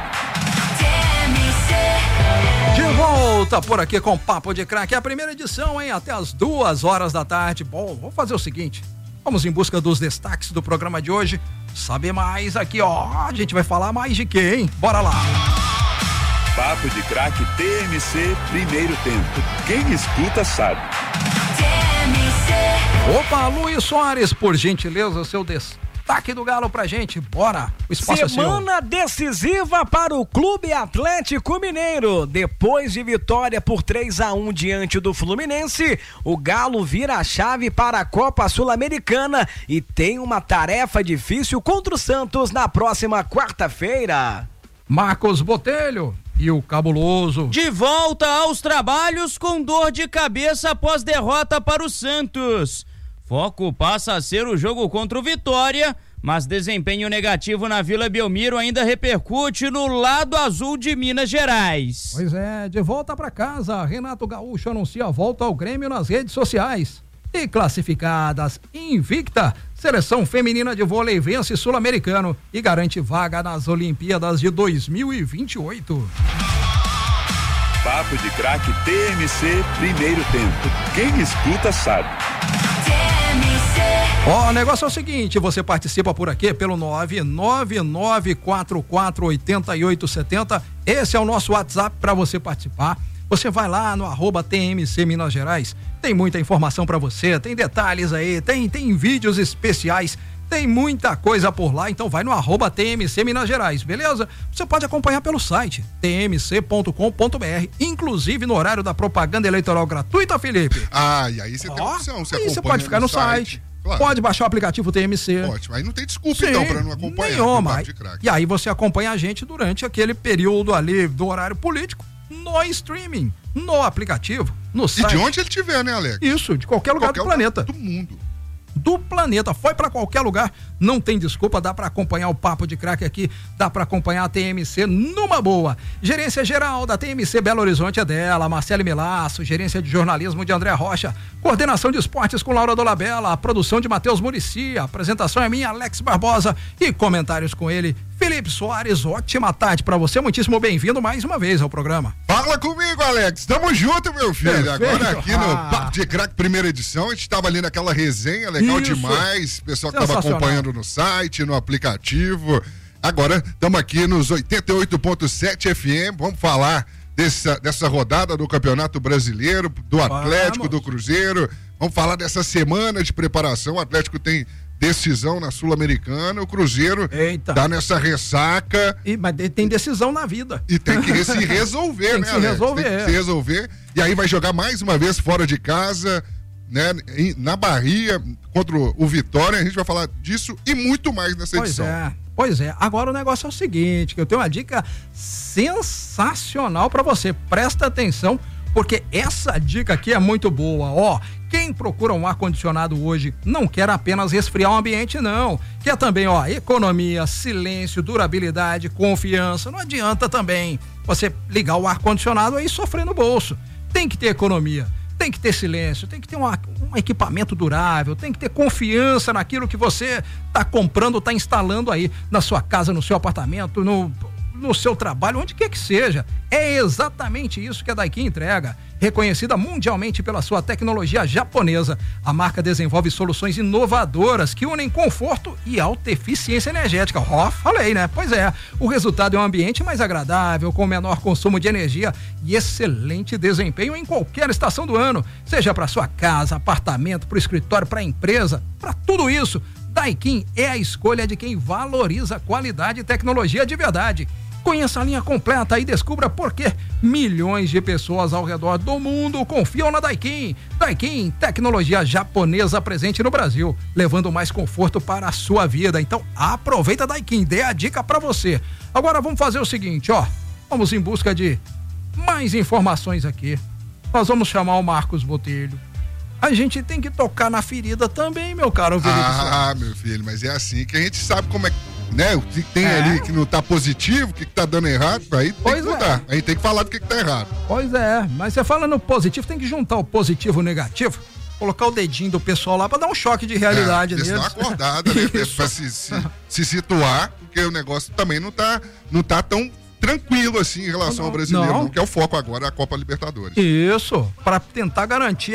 De volta por aqui com Papo de Craque, a primeira edição, hein? Até as 2h da tarde. Bom, vamos fazer o seguinte, vamos em busca dos destaques do programa de hoje, saber mais aqui, ó, a gente vai falar mais de quê, hein? Bora lá.
Papo de Craque TMC, primeiro tempo. Quem escuta sabe.
Opa, Luiz Soares, por gentileza, seu destaque do Galo pra gente, bora, o espaço é seu.
Semana decisiva para o Clube Atlético Mineiro. Depois de vitória por 3-1 diante do Fluminense, o Galo vira a chave para a Copa Sul-Americana e tem uma tarefa difícil contra o Santos na próxima quarta-feira.
Marcos Botelho e o Cabuloso.
De volta aos trabalhos com dor de cabeça após derrota para o Santos. Foco passa a ser o jogo contra o Vitória, mas desempenho negativo na Vila Belmiro ainda repercute no lado azul de Minas Gerais.
Pois é, de volta para casa, Renato Gaúcho anuncia a volta ao Grêmio nas redes sociais. E classificadas, invicta, seleção feminina de vôlei vence Sul-Americano e garante vaga nas Olimpíadas de 2028.
Papo de Craque TMC, primeiro tempo. Quem escuta sabe.
Ó, o negócio é o seguinte, você participa por aqui pelo 999448870, esse é o nosso WhatsApp para você participar. Você vai lá no @TMC Minas Gerais, tem muita informação para você, tem detalhes aí, tem vídeos especiais, tem muita coisa por lá, então vai no @TMC Minas Gerais, beleza? Você pode acompanhar pelo site tmc.com.br, inclusive no horário da propaganda eleitoral gratuita, Felipe.
Ah, e aí você tem opção,
você pode ficar no site. Claro. Pode baixar o aplicativo TMC.
Ótimo, aí não tem desculpa então pra não acompanhar.
Nenhuma. E aí você acompanha a gente durante aquele período ali do horário político, no streaming, no aplicativo, no site.
E de onde ele estiver, né, Alex?
Isso, de qualquer lugar do planeta.
Do mundo.
Do planeta, foi pra qualquer lugar, não tem desculpa, dá pra acompanhar o Papo de Craque aqui, dá pra acompanhar a TMC numa boa. Gerência geral da TMC Belo Horizonte é dela, Marcele Melasso, gerência de jornalismo de André Rocha, coordenação de esportes com Laura Dolabella, a produção de Matheus Muricy, a apresentação é minha, Alex Barbosa, e comentários com ele, Felipe Soares. Ótima tarde pra você, muitíssimo bem-vindo mais uma vez ao programa.
Fala comigo, Alex, tamo junto, meu filho.
Perfeito.
Agora aqui no Papo de Craque, primeira edição, a gente tava ali naquela resenha, legal demais, pessoal que tava acompanhando no site, no aplicativo. Agora estamos aqui nos 88.7 FM, vamos falar dessa rodada do Campeonato Brasileiro, do Atlético, do Cruzeiro, vamos falar dessa semana de preparação. O Atlético tem decisão na Sul-Americana, o Cruzeiro tá nessa ressaca.
Mas tem decisão na vida.
E tem que se resolver,
tem
né,
que se resolver.
Tem que se resolver. E aí vai jogar mais uma vez fora de casa, né, na Bahia, contra o Vitória. A gente vai falar disso e muito mais nessa edição.
Pois é. Agora o negócio é o seguinte, que eu tenho uma dica sensacional pra você. Presta atenção, porque essa dica aqui é muito boa. Ó, quem procura um ar-condicionado hoje não quer apenas resfriar o ambiente, não. Quer também, ó, economia, silêncio, durabilidade, confiança. Não adianta também você ligar o ar-condicionado aí e sofrer no bolso. Tem que ter economia, tem que ter silêncio, tem que ter um equipamento durável, tem que ter confiança naquilo que você tá comprando, tá instalando aí na sua casa, no seu apartamento, no seu trabalho, onde quer que seja. É exatamente isso que a Daikin entrega. Reconhecida mundialmente pela sua tecnologia japonesa, a marca desenvolve soluções inovadoras que unem conforto e alta eficiência energética. Ó, falei, né? Pois é, o resultado é um ambiente mais agradável, com menor consumo de energia e excelente desempenho em qualquer estação do ano, seja para sua casa, apartamento, para o escritório, para a empresa, para tudo isso. Daikin é a escolha de quem valoriza qualidade e tecnologia de verdade. Conheça a linha completa e descubra por que milhões de pessoas ao redor do mundo confiam na Daikin. Daikin, tecnologia japonesa presente no Brasil, levando mais conforto para a sua vida. Então aproveita a Daikin, dê a dica para você. Agora vamos fazer o seguinte, ó, vamos em busca de mais informações aqui. Nós vamos chamar o Marcos Botelho. A gente tem que tocar na ferida também, meu caro Felipe.
Meu filho, mas é assim que a gente sabe como é, né? O que tem ali que não tá positivo, o que tá dando errado, aí tem que mudar. A gente tem que falar do que tá errado.
Pois é, mas você fala no positivo, tem que juntar o positivo e o negativo. colocar o dedinho do pessoal lá pra dar um choque de realidade neles.
Dar uma acordada, né? Pra se situar, porque o negócio também não tá tão tranquilo assim em relação ao brasileiro, não, que é o foco agora, a Copa Libertadores.
Isso, pra tentar garantir,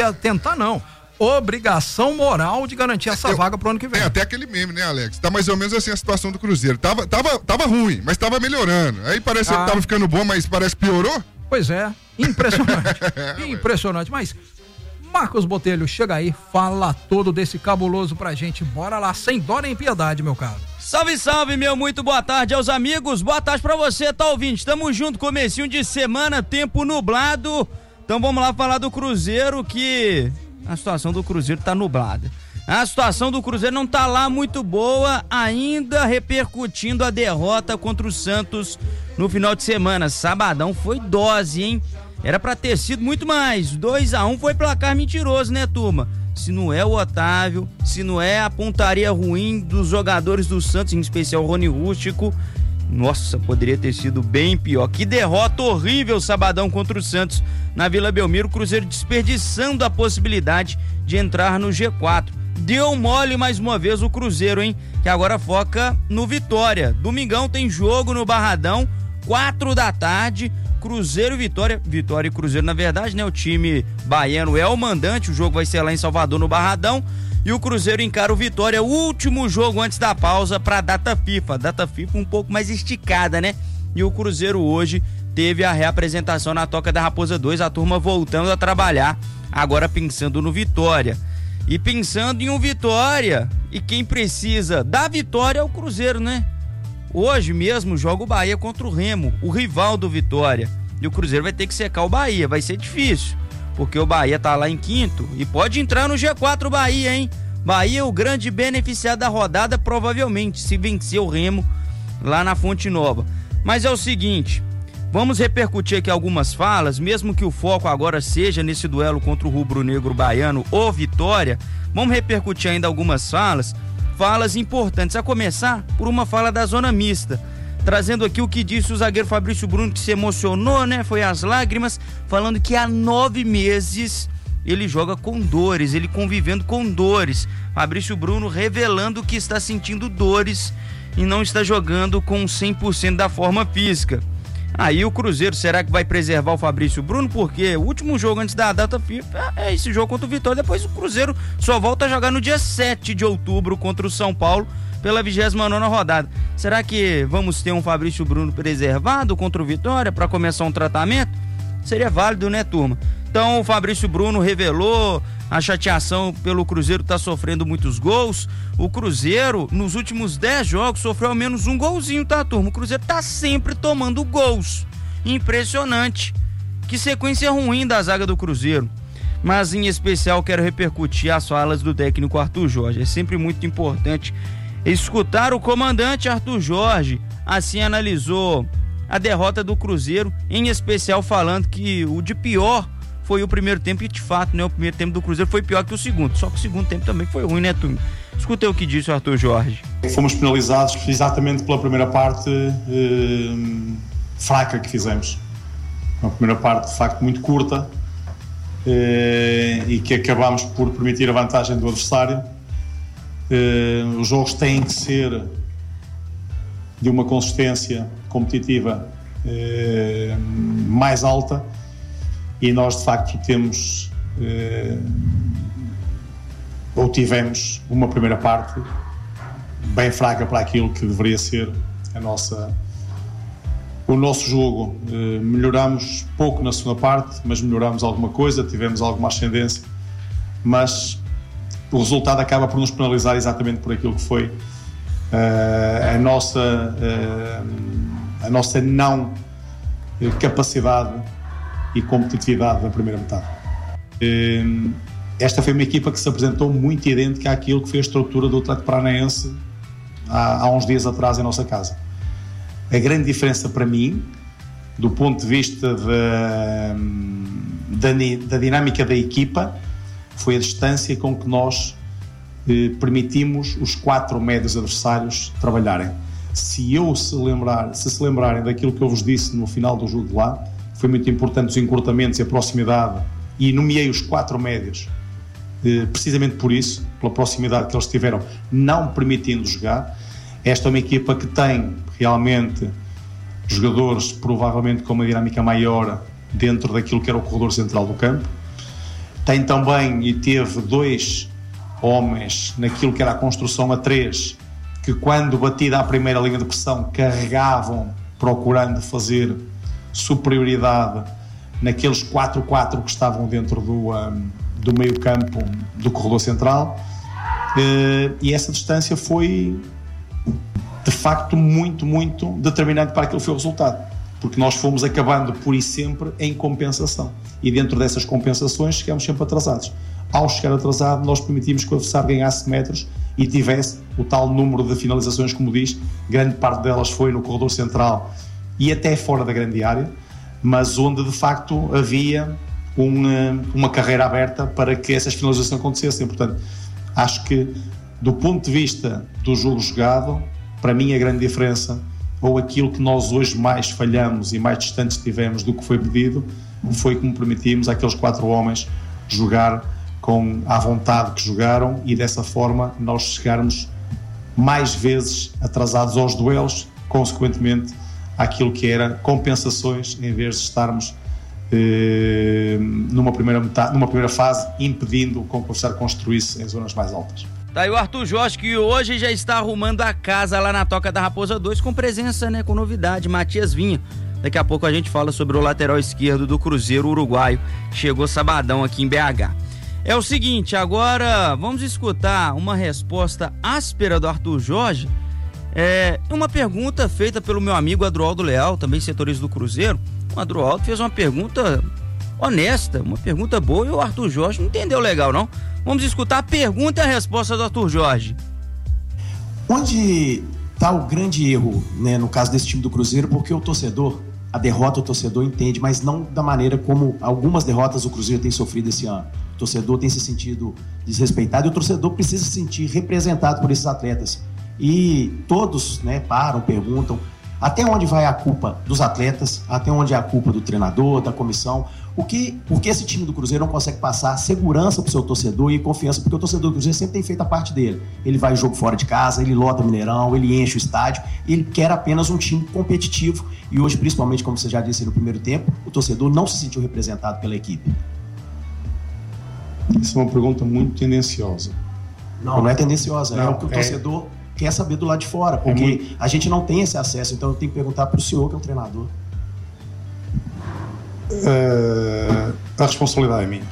obrigação moral de garantir essa vaga pro ano que vem.
Até aquele meme, né, Alex? Tá mais ou menos assim a situação do Cruzeiro. Tava ruim, mas tava melhorando. Aí parece que tava ficando bom, mas parece que piorou.
Pois é, impressionante. Impressionante, mas Marcos Botelho, chega aí, fala todo desse cabuloso pra gente. Bora lá, sem dó nem piedade, meu caro.
Salve, salve, meu, muito boa tarde aos amigos, boa tarde pra você, tá ouvinte? Tamo junto, comecinho de semana, tempo nublado. Então vamos lá falar do Cruzeiro, que a situação do Cruzeiro tá nublada. A situação do Cruzeiro não tá lá muito boa, ainda repercutindo a derrota contra o Santos no final de semana. Sabadão foi dose, hein? Era pra ter sido muito mais. 2-1 foi placar mentiroso, né, turma? Se não é o Otávio, se não é a pontaria ruim dos jogadores do Santos, em especial o Rony Rústico, nossa, poderia ter sido bem pior. Que derrota horrível, sabadão, contra o Santos na Vila Belmiro. O Cruzeiro desperdiçando a possibilidade de entrar no G4. Deu mole mais uma vez o Cruzeiro, hein? Que agora foca no Vitória. Domingão tem jogo no Barradão, 4 da tarde. Cruzeiro e Vitória e Cruzeiro, na verdade, né? O time baiano é o mandante, o jogo vai ser lá em Salvador, no Barradão, e o Cruzeiro encara o Vitória, o último jogo antes da pausa pra data FIFA um pouco mais esticada, né? E o Cruzeiro hoje teve a reapresentação na Toca da Raposa 2, a turma voltando a trabalhar, agora pensando no Vitória. E pensando em um Vitória, e quem precisa da vitória é o Cruzeiro, né? Hoje mesmo joga o Bahia contra o Remo, o rival do Vitória. E o Cruzeiro vai ter que secar o Bahia, vai ser difícil, porque o Bahia tá lá em quinto e pode entrar no G4 o Bahia, hein? Bahia é o grande beneficiado da rodada, provavelmente, se vencer o Remo lá na Fonte Nova. Mas é o seguinte, vamos repercutir aqui algumas falas, mesmo que o foco agora seja nesse duelo contra o rubro-negro baiano ou Vitória, vamos repercutir ainda algumas falas importantes, a começar por uma fala da zona mista, trazendo aqui o que disse o zagueiro Fabrício Bruno, que se emocionou, né? Foi às lágrimas, falando que há 9 meses ele joga com dores, ele convivendo com dores. Fabrício Bruno revelando que está sentindo dores e não está jogando com 100% da forma física. Aí o Cruzeiro, será que vai preservar o Fabrício Bruno? Porque o último jogo antes da data FIFA é esse jogo contra o Vitória. Depois o Cruzeiro só volta a jogar no dia 7 de outubro contra o São Paulo pela 29ª rodada. Será que vamos ter um Fabrício Bruno preservado contra o Vitória para começar um tratamento? Seria válido, né, turma? Então o Fabrício Bruno revelou a chateação pelo Cruzeiro tá sofrendo muitos gols. O Cruzeiro, nos últimos 10 jogos, sofreu ao menos um golzinho, tá, turma? O Cruzeiro tá sempre tomando gols. Impressionante. Que sequência ruim da zaga do Cruzeiro. Mas, em especial, quero repercutir as falas do técnico Arthur Jorge. É sempre muito importante escutar o comandante Arthur Jorge. Assim analisou a derrota do Cruzeiro, em especial falando que o de pior foi o primeiro tempo, e de fato, né, o primeiro tempo do Cruzeiro foi pior que o segundo, só que o segundo tempo também foi ruim, né, turma? Escutei o que disse o Arthur Jorge.
Fomos penalizados exatamente pela primeira parte fraca que fizemos. Uma primeira parte, de facto, muito curta, e que acabámos por permitir a vantagem do adversário. Os jogos têm que ser de uma consistência competitiva mais alta, e nós de facto tivemos uma primeira parte bem fraca para aquilo que deveria ser o nosso jogo. Melhoramos pouco na segunda parte, mas melhoramos alguma coisa, tivemos alguma ascendência, mas o resultado acaba por nos penalizar exatamente por aquilo que foi a nossa não capacidade e competitividade da primeira metade. Esta foi uma equipa que se apresentou muito idêntica àquilo que foi a estrutura do Atlético Paranaense há uns dias atrás em nossa casa. A grande diferença para mim, do ponto de vista da dinâmica da equipa, foi a distância com que nós permitimos os 4 médios adversários trabalharem. Se se lembrarem daquilo que eu vos disse no final do jogo de lá, foi muito importante os encurtamentos e a proximidade, e nomeei os 4 médios precisamente por isso, pela proximidade que eles tiveram, não permitindo jogar. Esta é uma equipa que tem realmente jogadores provavelmente com uma dinâmica maior dentro daquilo que era o corredor central do campo. Tem também e teve 2 homens naquilo que era a construção a 3, que quando batida à primeira linha de pressão carregavam, procurando fazer superioridade naqueles 4-4 que estavam dentro do meio campo do corredor central, e essa distância foi de facto muito, muito determinante para aquilo que foi o resultado, porque nós fomos acabando por ir sempre em compensação, e dentro dessas compensações chegamos sempre atrasados. Ao chegar atrasado, nós permitimos que o adversário ganhasse metros e tivesse o tal número de finalizações, como diz, grande parte delas foi no corredor central e até fora da grande área, mas onde de facto havia uma carreira aberta para que essas finalizações acontecessem. Portanto, acho que do ponto de vista do jogo jogado, para mim a grande diferença, ou aquilo que nós hoje mais falhamos e mais distantes tivemos do que foi pedido, foi como permitimos àqueles 4 homens jogar com a vontade que jogaram, e dessa forma nós chegarmos mais vezes atrasados aos duelos, consequentemente àquilo que era compensações, em vez de estarmos numa primeira fase impedindo que o adversário construísse em zonas mais altas.
Tá aí o Arthur Jorge, que hoje já está arrumando a casa lá na Toca da Raposa 2, com presença, né, com novidade, Matias Vinha. Daqui a pouco a gente fala sobre o lateral esquerdo do Cruzeiro uruguaio, que chegou sabadão aqui em BH. É o seguinte, agora vamos escutar uma resposta áspera do Arthur Jorge, uma pergunta feita pelo meu amigo Adroaldo Leal, também setorista do Cruzeiro. O Adroaldo fez uma pergunta honesta, uma pergunta boa, e o Arthur Jorge não entendeu legal, não. Vamos escutar a pergunta e a resposta do Arthur Jorge.
Onde está o grande erro, né, no caso desse time do Cruzeiro? Porque a derrota o torcedor entende, mas não da maneira como algumas derrotas o Cruzeiro tem sofrido esse ano. O torcedor tem se sentido desrespeitado e o torcedor precisa se sentir representado por esses atletas. E todos, né, param, perguntam até onde vai a culpa dos atletas, até onde é a culpa do treinador, da comissão. Por que esse time do Cruzeiro não consegue passar segurança para o seu torcedor e confiança? Porque o torcedor do Cruzeiro sempre tem feito a parte dele. Ele vai jogo fora de casa, ele lota o Mineirão, ele enche o estádio, ele quer apenas um time competitivo. E hoje, principalmente, como você já disse no primeiro tempo, o torcedor não se sentiu representado pela equipe.
Essa é uma pergunta muito tendenciosa.
Não é tendenciosa, é o que o torcedor quer saber do lado de fora, porque a gente não tem esse acesso, então eu tenho que perguntar para o senhor, que é o treinador.
A responsabilidade é minha.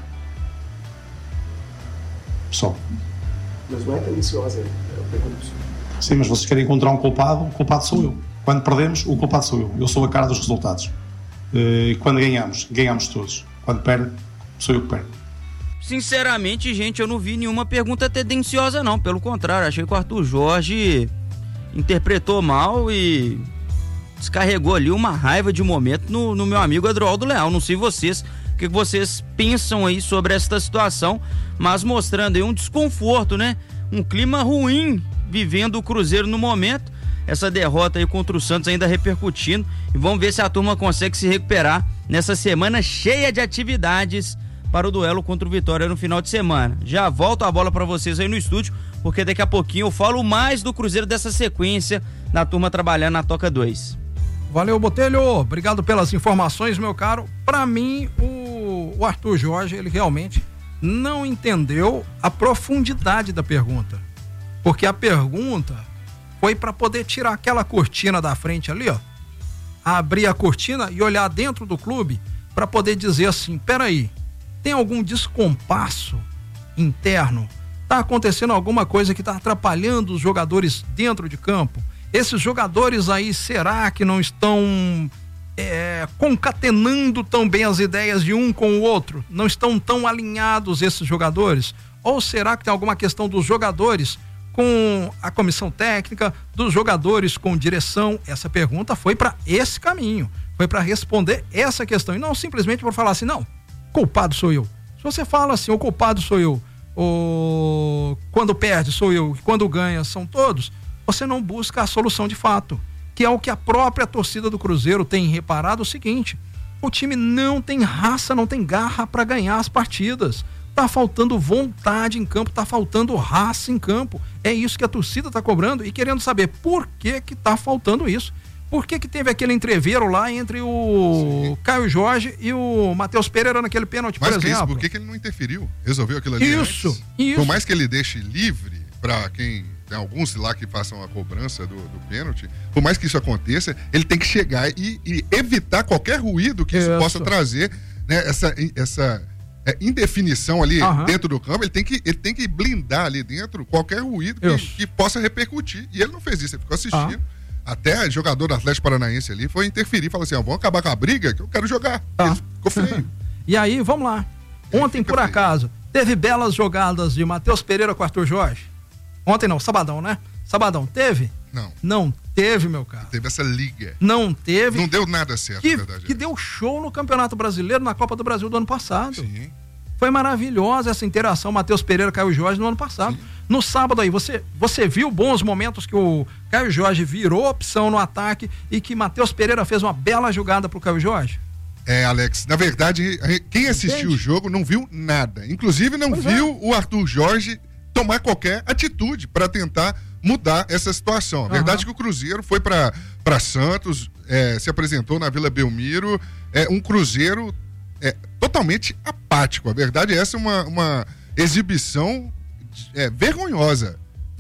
Só.
Mas não é tendenciosa, eu pergunto para o senhor.
Sim, mas vocês querem encontrar um culpado? O culpado sou eu. Quando perdemos, o culpado sou eu. Eu sou a cara dos resultados. Quando ganhamos todos. Quando perde, sou eu que perdo.
Sinceramente, gente, eu não vi nenhuma pergunta tendenciosa, não. Pelo contrário, achei que o Arthur Jorge interpretou mal e descarregou ali uma raiva de momento no meu amigo Adroaldo Leal. Não sei vocês, o que vocês pensam aí sobre esta situação, mas mostrando aí um desconforto, né? Um clima ruim vivendo o Cruzeiro no momento. Essa derrota aí contra o Santos ainda repercutindo. E vamos ver se a turma consegue se recuperar nessa semana cheia de atividades para o duelo contra o Vitória no final de semana. Já volto a bola para vocês aí no estúdio, porque daqui a pouquinho eu falo mais do Cruzeiro, dessa sequência da turma trabalhando na Toca 2.
Valeu, Botelho, obrigado pelas informações, meu caro. Para mim, o Arthur Jorge, ele realmente não entendeu a profundidade da pergunta, porque a pergunta foi para poder tirar aquela cortina da frente ali, ó, abrir a cortina e olhar dentro do clube para poder dizer assim, peraí, tem algum descompasso interno? Tá acontecendo alguma coisa que tá atrapalhando os jogadores dentro de campo? Esses jogadores aí, será que não estão concatenando tão bem as ideias de um com o outro? Não estão tão alinhados esses jogadores? Ou será que tem alguma questão dos jogadores com a comissão técnica, dos jogadores com direção? Essa pergunta foi para esse caminho, foi para responder essa questão, e não simplesmente por falar assim, não, culpado sou eu. Se você fala assim, o culpado sou eu, quando perde sou eu, quando ganha são todos, você não busca a solução de fato, que é o que a própria torcida do Cruzeiro tem reparado. O seguinte, o time não tem raça, não tem garra para ganhar as partidas, Tá faltando vontade em campo, tá faltando raça em campo. É isso que a torcida tá cobrando e querendo saber por que que tá faltando isso. Por que que teve aquele entreveiro lá entre o Caio Jorge e o Matheus Pereira naquele pênalti, por exemplo?
Por que ele não interferiu? Resolveu aquilo ali
Isso.
Por mais que ele deixe livre para quem... Tem alguns lá que façam a cobrança do pênalti. Por mais que isso aconteça, ele tem que chegar e evitar qualquer ruído que isso possa trazer, né, essa indefinição ali dentro do campo. Ele tem que blindar ali dentro qualquer ruído que possa repercutir. E ele não fez isso, ele ficou assistindo. Até jogador do Atlético Paranaense ali foi interferir, falou assim, vamos acabar com a briga que eu quero jogar. Ele ficou feio.
E aí, vamos lá. Ontem, por acaso, teve belas jogadas de Matheus Pereira com Arthur Jorge? Ontem não, sabadão, né? Sabadão, teve?
Não.
Não teve, meu cara.
Teve essa liga.
Não teve.
Não deu nada certo, na verdade.
Que deu show no Campeonato Brasileiro, na Copa do Brasil do ano passado.
Sim.
Foi maravilhosa essa interação, Matheus Pereira, Caio Jorge, no ano passado. Sim. No sábado aí, você viu bons momentos que o Caio Jorge virou opção no ataque e que Matheus Pereira fez uma bela jogada pro Caio Jorge?
Alex, na verdade, quem assistiu o jogo não viu nada. Inclusive não viu o Arthur Jorge tomar qualquer atitude para tentar mudar essa situação. A verdade é que o Cruzeiro foi para Santos, se apresentou na Vila Belmiro, um Cruzeiro totalmente apático. A verdade é essa, uma exibição vergonhosa,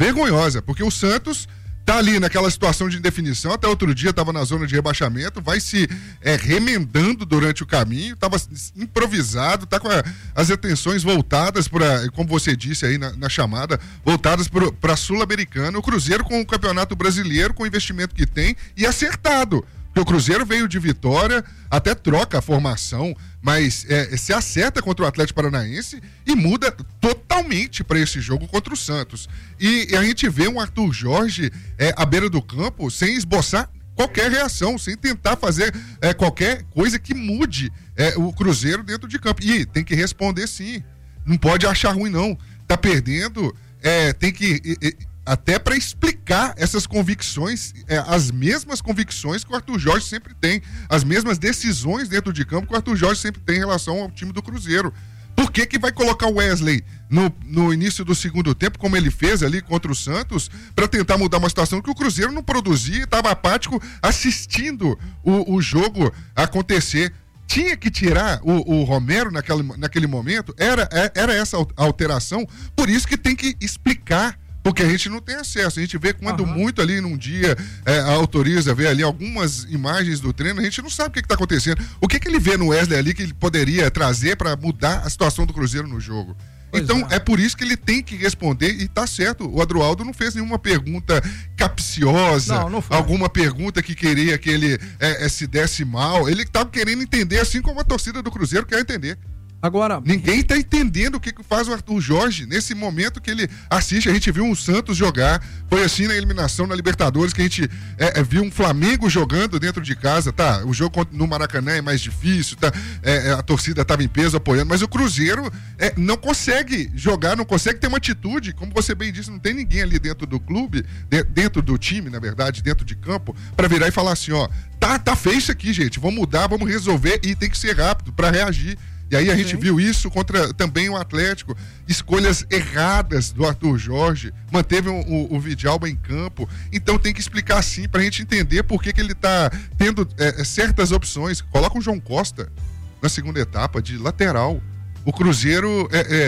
porque o Santos tá ali naquela situação de indefinição, até outro dia estava na zona de rebaixamento, vai se remendando durante o caminho, estava improvisado, tá com as atenções voltadas para, como você disse aí na chamada, voltadas para a Sul-Americana. O Cruzeiro com o Campeonato Brasileiro, com o investimento que tem, e acertado. Porque o Cruzeiro veio de vitória, até troca a formação, mas se acerta contra o Atlético Paranaense e muda totalmente para esse jogo contra o Santos. E a gente vê um Arthur Jorge à beira do campo sem esboçar qualquer reação, sem tentar fazer qualquer coisa que mude o Cruzeiro dentro de campo. E tem que responder sim, não pode achar ruim não, tá perdendo, tem que... até para explicar essas convicções, as mesmas convicções que o Arthur Jorge sempre tem, as mesmas decisões dentro de campo que o Arthur Jorge sempre tem em relação ao time do Cruzeiro. Por que vai colocar o Wesley no início do segundo tempo, como ele fez ali contra o Santos, para tentar mudar uma situação que o Cruzeiro não produzia, estava apático assistindo o jogo acontecer? Tinha que tirar o Romero naquele momento, era essa a alteração, por isso que tem que explicar. Porque a gente não tem acesso, a gente vê quando muito ali num dia autoriza, vê ali algumas imagens do treino, a gente não sabe o que está acontecendo. O que ele vê no Wesley ali que ele poderia trazer para mudar a situação do Cruzeiro no jogo? Então é por isso que ele tem que responder e tá certo, o Adroaldo não fez nenhuma pergunta capciosa, não alguma pergunta que queria que ele se desse mal, ele estava querendo entender assim como a torcida do Cruzeiro quer entender.
Agora,
ninguém tá entendendo o que faz o Arthur Jorge nesse momento que ele assiste. A gente viu um Santos jogar, foi assim na eliminação na Libertadores que a gente viu um Flamengo jogando dentro de casa, tá? O jogo no Maracanã é mais difícil, tá? A torcida tava em peso apoiando, mas o Cruzeiro não consegue jogar, não consegue ter uma atitude, como você bem disse, não tem ninguém ali dentro do clube, dentro do time, na verdade, dentro de campo, para virar e falar assim, ó, tá feio isso aqui, gente, vamos mudar, vamos resolver e tem que ser rápido para reagir. E aí a gente viu isso contra também o Atlético, escolhas erradas do Arthur Jorge, manteve o Vidalba em campo, então tem que explicar sim pra gente entender por que ele tá tendo certas opções. Coloca o João Costa na segunda etapa de lateral, o Cruzeiro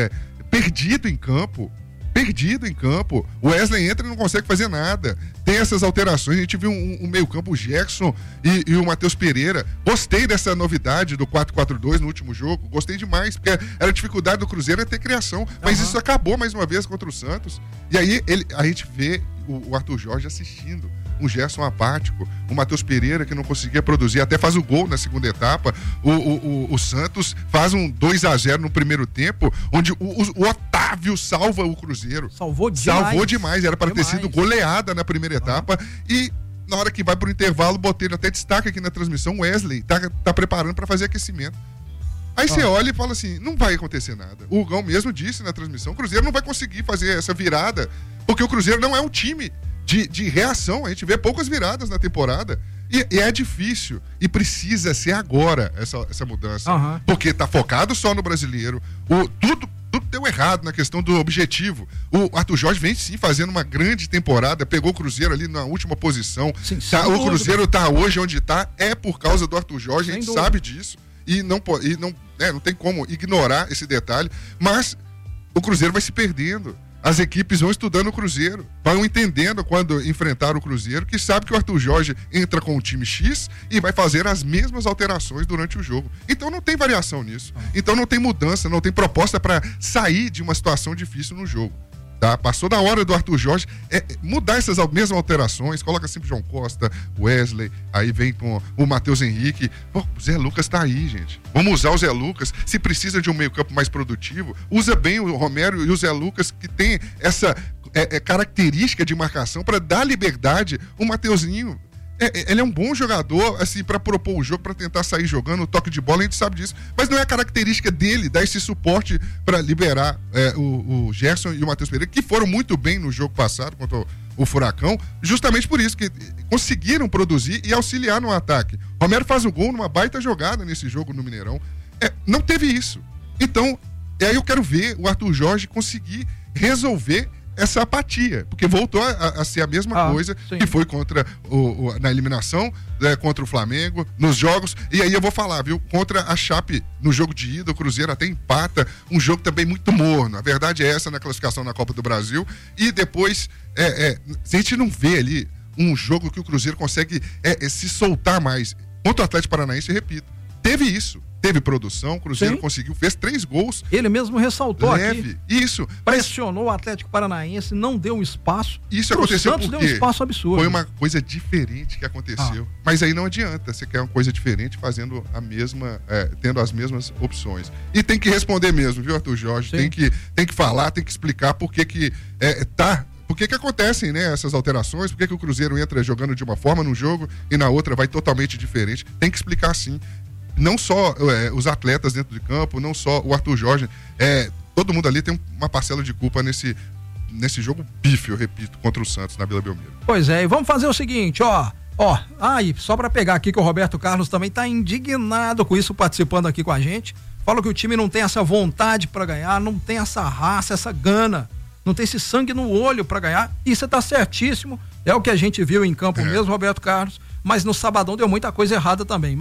perdido em campo, o Wesley entra e não consegue fazer nada, tem essas alterações, a gente viu um meio campo, o Jackson e o Matheus Pereira. Gostei dessa novidade do 4-4-2 no último jogo, gostei demais, porque era a dificuldade do Cruzeiro ter criação, mas isso acabou mais uma vez contra o Santos, e aí a gente vê o Arthur Jorge assistindo, um Gerson apático, o Matheus Pereira que não conseguia produzir, até faz o gol na segunda etapa, o Santos faz um 2-0 no primeiro tempo, onde o Otávio salva o Cruzeiro.
Salvou demais,
era para ter sido goleada na primeira etapa, e na hora que vai pro intervalo, botei até destaque aqui na transmissão, o Wesley tá preparando para fazer aquecimento. Aí você olha e fala assim, não vai acontecer nada. O Hugão mesmo disse na transmissão, o Cruzeiro não vai conseguir fazer essa virada, porque o Cruzeiro não é um time de reação, a gente vê poucas viradas na temporada, e é difícil, e precisa ser agora essa mudança, porque tá focado só no brasileiro, tudo tudo deu errado na questão do objetivo. O Arthur Jorge vem sim fazendo uma grande temporada, pegou o Cruzeiro ali na última posição.
Sim,
o Cruzeiro tá hoje onde tá, é por causa do Arthur Jorge, a gente sabe disso. E não tem como ignorar esse detalhe, mas o Cruzeiro vai se perdendo. As equipes vão estudando o Cruzeiro, vão entendendo quando enfrentar o Cruzeiro, que sabe que o Arthur Jorge entra com o time X e vai fazer as mesmas alterações durante o jogo. Então não tem variação nisso. Então não tem mudança, não tem proposta para sair de uma situação difícil no jogo. Tá? Passou da hora do Arthur Jorge mudar essas mesmas alterações, coloca sempre João Costa, Wesley, aí vem com o Matheus Henrique. Pô, o Zé Lucas tá aí, gente. Vamos usar o Zé Lucas. Se precisa de um meio-campo mais produtivo, usa bem o Romero e o Zé Lucas, que tem essa característica de marcação para dar liberdade. O Mateuzinho, ele é um bom jogador, assim, para propor o jogo, para tentar sair jogando, o toque de bola, a gente sabe disso. Mas não é a característica dele dar esse suporte para liberar o Gerson e o Matheus Pereira, que foram muito bem no jogo passado contra o Furacão, justamente por isso, que conseguiram produzir e auxiliar no ataque. Romero faz o gol numa baita jogada nesse jogo no Mineirão. Não teve isso. Então, aí eu quero ver o Arthur Jorge conseguir resolver essa apatia, porque voltou a ser a mesma coisa que foi contra na eliminação, contra o Flamengo, nos jogos, e aí eu vou falar, viu, contra a Chape no jogo de ida, o Cruzeiro até empata, um jogo também muito morno, a verdade é essa na classificação na Copa do Brasil, e depois a gente não vê ali um jogo que o Cruzeiro consegue se soltar mais. Contra o Atlético Paranaense, repito, teve isso. Teve produção, o Cruzeiro conseguiu, fez 3 gols.
Ele mesmo ressaltou
aqui. Isso.
Pressionou o Atlético Paranaense, não deu um espaço.
Isso aconteceu
Santos
porque
deu um espaço absurdo.
Foi uma coisa diferente que aconteceu. Mas aí não adianta, você quer uma coisa diferente fazendo a mesma, tendo as mesmas opções. E tem que responder mesmo, viu, Arthur Jorge? Tem que falar, tem que explicar por que Por que acontecem, né, essas alterações? Por que o Cruzeiro entra jogando de uma forma num jogo e na outra vai totalmente diferente? Tem que explicar sim. Não só os atletas dentro de campo, não só o Arthur Jorge, todo mundo ali tem uma parcela de culpa nesse jogo bife, eu repito, contra o Santos na Vila Belmiro.
Pois é, e vamos fazer o seguinte, e só para pegar aqui que o Roberto Carlos também tá indignado com isso, participando aqui com a gente, fala que o time não tem essa vontade para ganhar, não tem essa raça, essa gana, não tem esse sangue no olho para ganhar, e você tá certíssimo, é o que a gente viu em campo mesmo, Roberto Carlos, mas no sabadão deu muita coisa errada também.